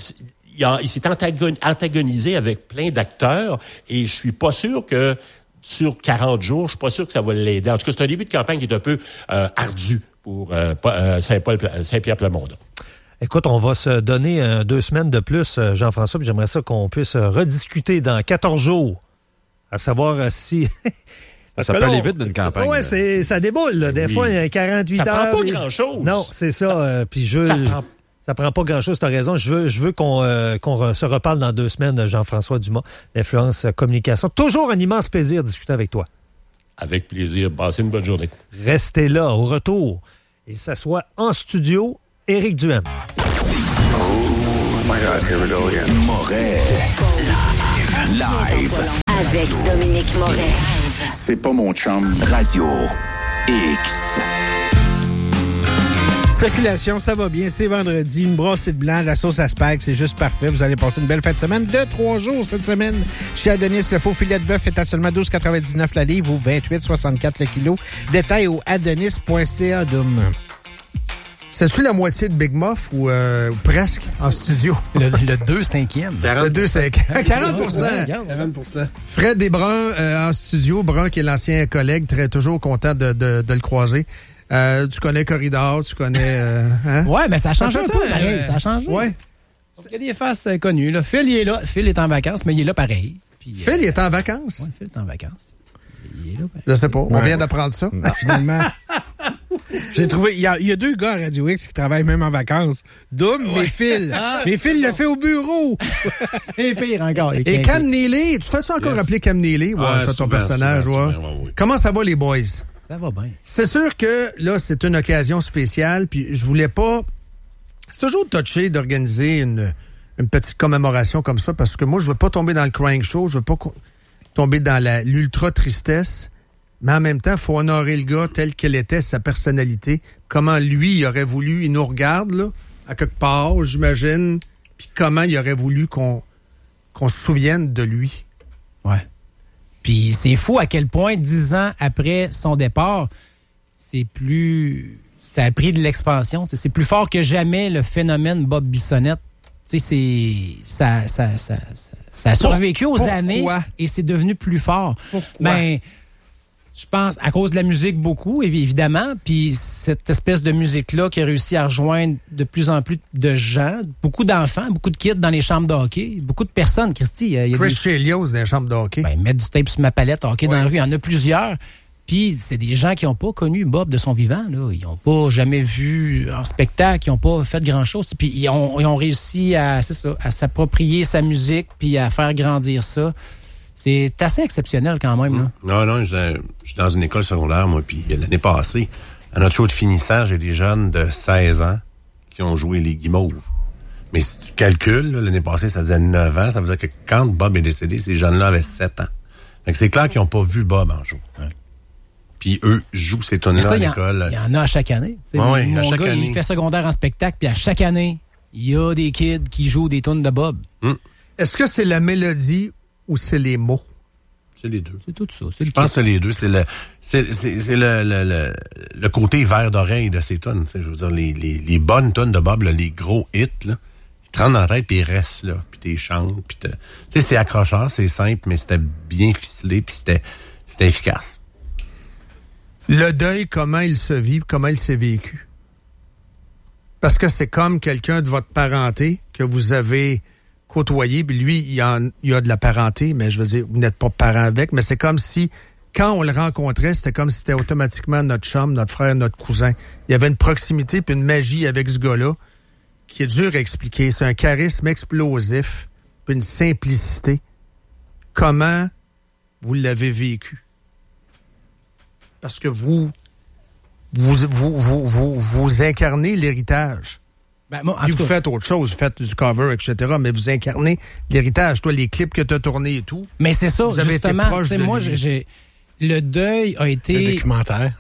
antagonisé avec plein d'acteurs, et je suis pas sûr que sur 40 jours, je suis pas sûr que ça va l'aider. En tout cas, c'est un début de campagne qui est un peu ardu pour Saint-Pierre Plamondon. Écoute, on va se donner 2 semaines de plus, Jean-François, puis j'aimerais ça qu'on puisse rediscuter dans 14 jours, à savoir si... Ça peut aller vite d'une campagne. Oui, ça déboule. Là. Des fois, il y a 48 heures. Ça prend pas grand-chose. Non, c'est ça. Puis ça prend pas grand-chose, tu as raison. Je veux qu'on se reparle dans 2 semaines, Jean-François Dumas, l'Influence Communication. Toujours un immense plaisir de discuter avec toi. Avec plaisir. Passez une bonne journée. Restez là, au retour. Il s'assoit en studio, Éric Duhem. Oh my God, here we go again. Moret. Live. Avec Dominique Moret. C'est pas mon chum. Radio X. Circulation, ça va bien. C'est vendredi. Une brassée de blanc, la sauce à spag, c'est juste parfait. Vous allez passer une belle fin de semaine de 3 jours cette semaine. Chez Adonis, le faux filet de bœuf est à seulement 12,99 la livre ou 28,64 le kilo. Détail au adonis.ca. C'est-tu la moitié de Big Muff ou presque en studio? Le 2/5e. Le 2/5e. 40%. Fred Desbruns en studio. Brun, qui est l'ancien collègue, toujours content de le croiser. Tu connais Corridor, tu connais... hein? Ouais, mais ça change un peu, pareil. Ça a changé. Ouais. Il y a des faces connues. Là. Phil, il est là. Phil est en vacances, mais il est là pareil. Puis, Phil, il est en vacances? Oui, Phil est en vacances. Il est là pareil. Je sais pas. On vient d'apprendre ça. Finalement... J'ai trouvé... Il y a 2 gars à Radio X qui travaillent même en vacances. Doom, mais Phil. Mais Phil le fait au bureau. C'est pire encore. Et Cam Neely, tu fais ça encore appeler Cam Neely? Ouais, c'est ton personnage. Souvent, ouais. Comment ça va, les boys? Ça va bien. C'est sûr que là, c'est une occasion spéciale, puis je voulais pas... C'est toujours touché d'organiser une petite commémoration comme ça, parce que moi, je veux pas tomber dans le crying show, je veux pas tomber dans l'ultra-tristesse, mais en même temps, il faut honorer le gars tel qu'elle était, sa personnalité, comment lui, il aurait voulu, il nous regarde, là, à quelque part, j'imagine, puis comment il aurait voulu qu'on se souvienne de lui. Ouais. Puis c'est fou à quel point, 10 ans après son départ, ça a pris de l'expansion. C'est plus fort que jamais le phénomène Bob Bissonnette. Ça a survécu aux années et c'est devenu plus fort. Pourquoi? Ben, je pense à cause de la musique beaucoup, évidemment, puis cette espèce de musique-là qui a réussi à rejoindre de plus en plus de gens, beaucoup d'enfants, beaucoup de kids dans les chambres de hockey, beaucoup de personnes, Christy. Il y a Chris Chelios dans les chambres de hockey. Ben, mettre du tape sur ma palette, hockey dans la rue, il y en a plusieurs. Puis c'est des gens qui n'ont pas connu Bob de son vivant, là. Ils n'ont pas jamais vu en spectacle, ils n'ont pas fait grand-chose. Puis ils ont réussi à s'approprier sa musique, puis à faire grandir ça. C'est assez exceptionnel quand même. Là. Non, je suis dans une école secondaire, moi, puis l'année passée, à notre show de finissant, j'ai des jeunes de 16 ans qui ont joué les Guimauves. Mais si tu calcules, là, l'année passée, ça faisait 9 ans, ça veut dire que quand Bob est décédé, ces jeunes-là avaient 7 ans. Fait que c'est clair qu'ils n'ont pas vu Bob en joue. Ouais. Puis eux jouent ces tunes-là à l'école. Il y en a à chaque année. Oui, mon gars, il fait secondaire en spectacle, puis à chaque année, il y a des kids qui jouent des tunes de Bob. Est-ce que c'est la mélodie ou c'est les mots? C'est les deux. C'est tout ça. Je pense que c'est les deux. C'est le côté vert d'oreille de ces tunes. Je veux dire, les bonnes tunes de Bob, là, les gros hits, là, ils te rentrent dans la tête puis ils restent là. Puis t'es chantes. Puis c'est accrocheur, c'est simple, mais c'était bien ficelé puis c'était efficace. Le deuil, comment il se vit, comment il s'est vécu? Parce que c'est comme quelqu'un de votre parenté que vous avez côtoyé, puis lui, il a de la parenté, mais je veux dire, vous n'êtes pas parent avec, mais c'est comme si, quand on le rencontrait, c'était comme si c'était automatiquement notre chum, notre frère, notre cousin. Il y avait une proximité puis une magie avec ce gars-là qui est dur à expliquer. C'est un charisme explosif, puis une simplicité. comment vous l'avez vécu. Parce que vous incarnez l'héritage. Puis vous faites autre chose, vous faites du cover, etc., mais vous incarnez l'héritage. Toi, les clips que tu as tournés et tout. Mais c'est ça, vous avez justement. Été proche de moi, lui. le deuil a été... Le documentaire.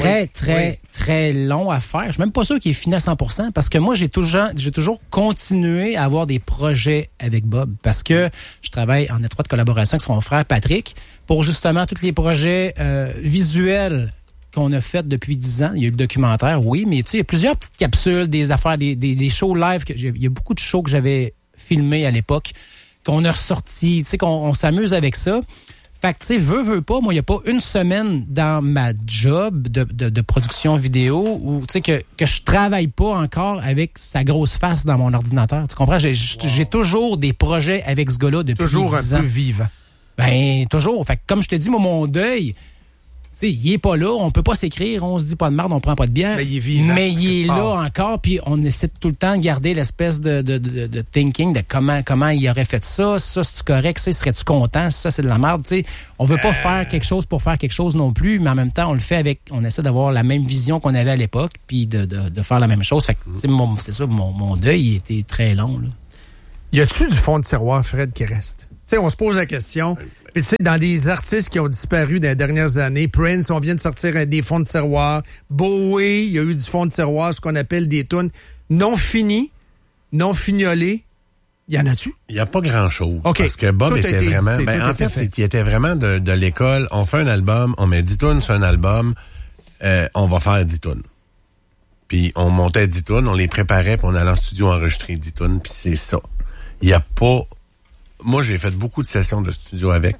Très long à faire. Je suis même pas sûr qu'il est fini à 100%, parce que moi, j'ai toujours continué à avoir des projets avec Bob, parce que je travaille en étroite collaboration avec son frère Patrick pour justement tous les projets visuels qu'on a fait depuis 10 ans. Il y a eu le documentaire, oui, mais tu sais, il y a plusieurs petites capsules, des affaires, des shows live. Il y a beaucoup de shows que j'avais filmés à l'époque, qu'on a ressortis, tu sais, qu'on s'amuse avec ça. Fait que, tu sais, veux pas, moi, il n'y a pas une semaine dans ma job de production vidéo où, tu sais, que je travaille pas encore avec sa grosse face dans mon ordinateur. Tu comprends? J'ai toujours des projets avec ce gars-là depuis 10 ans. Toujours un peu vivant. Ben, toujours. Fait que, comme je te dis, moi, mon deuil... Tu sais, il est pas là, on peut pas s'écrire, on se dit pas de merde, on prend pas de bière. Mais il est vivant. Mais il est là encore, puis on essaie tout le temps de garder l'espèce de thinking de comment il aurait fait ça, c'est-tu correct, ça, serais-tu content, ça, c'est de la merde, tu sais. On veut pas faire quelque chose pour faire quelque chose non plus, mais en même temps, on essaie d'avoir la même vision qu'on avait à l'époque, puis de faire la même chose. Fait que, c'est ça, mon deuil, il était très long, là. Y a-tu du fond de tiroir, Fred, qui reste? Tu sais, on se pose la question. Puis, tu sais, dans des artistes qui ont disparu dans les dernières années, Prince, on vient de sortir des fonds de tiroir. Bowie, il y a eu du fond de tiroir, ce qu'on appelle des tunes non finies, non fignolées. Y en a-tu? Il n'y a pas grand-chose. Okay. Parce que Bob était vraiment... en fait, c'est qu'il était vraiment de l'école. On fait un album, on met 10 tunes sur un album, on va faire 10 tunes. Puis on montait 10 tunes, on les préparait, puis on allait en studio enregistrer 10 tunes, puis c'est ça. Il n'y a pas... Moi, j'ai fait beaucoup de sessions de studio avec.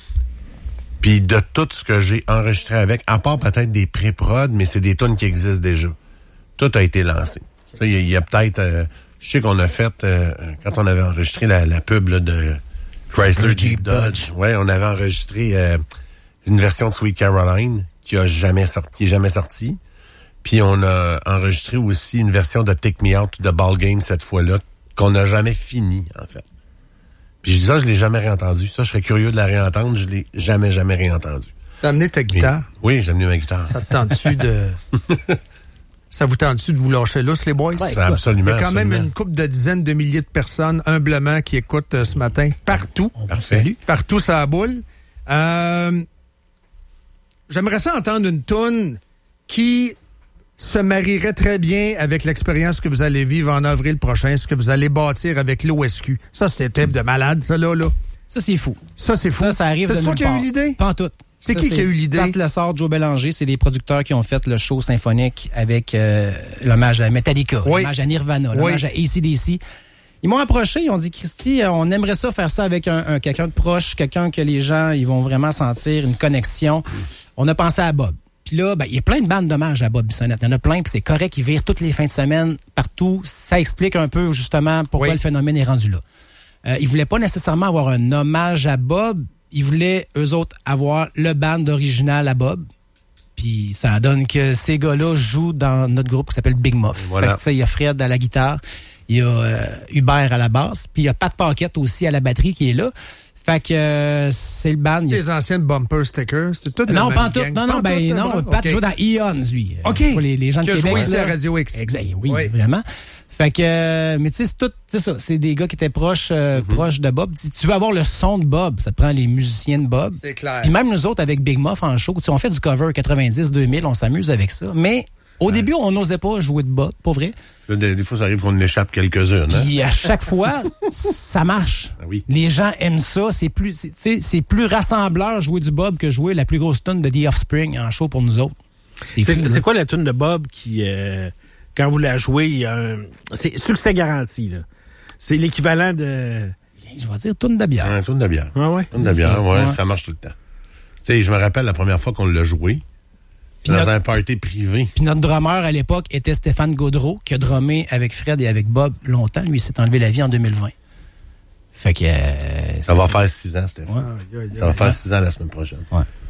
Puis de tout ce que j'ai enregistré avec, à part peut-être des pré-prod, mais c'est des tunes qui existent déjà. Tout a été lancé. Il y a peut-être... je sais qu'on a fait, quand on avait enregistré la pub là, de Chrysler Jeep Dodge, ouais, on avait enregistré une version de Sweet Caroline qui est jamais sortie. Puis on a enregistré aussi une version de Take Me Out de Ball Game cette fois-là, qu'on n'a jamais fini, en fait. Puis je l'ai jamais réentendu. Ça, je serais curieux de la réentendre. Je l'ai jamais réentendu. T'as amené ta guitare? Mais, oui, j'ai amené ma guitare. Ça te tente-tu de... Ça vous tente-tu de vous lâcher lousse, les boys? Ouais, absolument. Il y a quand même une couple de dizaines de milliers de personnes, humblement, qui écoutent ce matin. Partout. Parfait. Partout, ça boule. J'aimerais ça entendre une toune qui se marierait très bien avec l'expérience que vous allez vivre en avril prochain, ce que vous allez bâtir avec l'OSQ. Ça, c'était un type de malade, ça, là. Ça, c'est fou. Ça, c'est fou. Ça arrive de nulle part. C'est toi qui a eu l'idée? Pas en tout. C'est qui a eu l'idée? Pat Lessard, Joe Bélanger, c'est des producteurs qui ont fait le show symphonique avec l'hommage à Metallica, l'hommage à Nirvana, l'hommage à AC/DC. Ils m'ont approché, ils ont dit, Christy, on aimerait ça faire ça avec quelqu'un de proche, quelqu'un que les gens ils vont vraiment sentir une connexion. On a pensé à Bob. Puis là, il y a plein de bandes d'hommage à Bob Bissonnette. Il y en a plein, puis c'est correct, ils virent toutes les fins de semaine, partout. Ça explique un peu, justement, pourquoi le phénomène est rendu là. Ils voulaient pas nécessairement avoir un hommage à Bob. Ils voulaient, eux autres, avoir le band original à Bob. Puis ça donne que ces gars-là jouent dans notre groupe qui s'appelle Big Muff. Voilà. Fait que, il y a Fred à la guitare, il y a Hubert à la basse, puis il y a Pat Paquette aussi à la batterie qui est là. Fait que c'est le band. Les anciennes bumper stickers, c'était tout non, pas en tout. Non, Pat joue dans Eons, lui. OK. Les gens de Québec. Qui a joué ici à Radio X. Exact, oui, vraiment. Fait que, mais tu sais, c'est ça. C'est des gars qui étaient proches de Bob. Si tu veux avoir le son de Bob, ça te prend les musiciens de Bob. C'est clair. Puis même nous autres, avec Big Muff en show, on fait du cover 90-2000, on s'amuse avec ça. Mais au début, on n'osait pas jouer de Bob, pas vrai. Là, des fois, ça arrive qu'on échappe quelques-unes. Puis à chaque fois, ça marche. Ah oui. Les gens aiment ça. C'est plus rassembleur jouer du Bob que jouer la plus grosse tune de The Offspring en show pour nous autres. C'est quoi la tune de Bob qui, quand vous la jouez, c'est succès garanti, là? C'est l'équivalent de... Je vais dire tune de bière. Ouais, tune de bière. Ah ouais? Tune de bière, ouais, ça marche tout le temps. Tu sais, je me rappelle la première fois qu'on l'a joué. C'est dans un party privé. Puis notre drummer à l'époque était Stéphane Gaudreau, qui a drummé avec Fred et avec Bob longtemps. Lui, il s'est enlevé la vie en 2020. Fait que... ça va faire 6 ans, Stéphane. Ça va faire 6 ans la semaine prochaine. Ouais.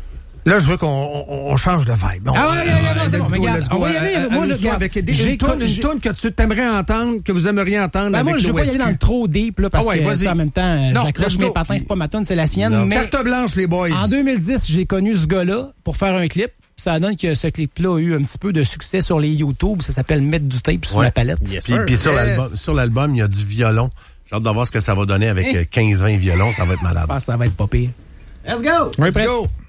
Là, je veux qu'on change de vibe. Bon, let's go. On va y aller. Moi, avec une toune que tu t'aimerais entendre, que vous aimeriez entendre avec moi, je veux pas y aller dans le trop deep, là, parce que en même temps, j'accroche mes patins, c'est pas ma toune, c'est la sienne. Non. Mais carte blanche, les boys. En 2010, j'ai connu ce gars-là pour faire un clip. Ça donne que ce clip-là a eu un petit peu de succès sur les YouTube. Ça s'appelle Mettre du tape sur la palette. Puis sur l'album, il y a du violon. J'ai hâte de voir ce que ça va donner avec 15-20 violons. Ça va être malade. Ça va être pas pire. Let's go! Let's go!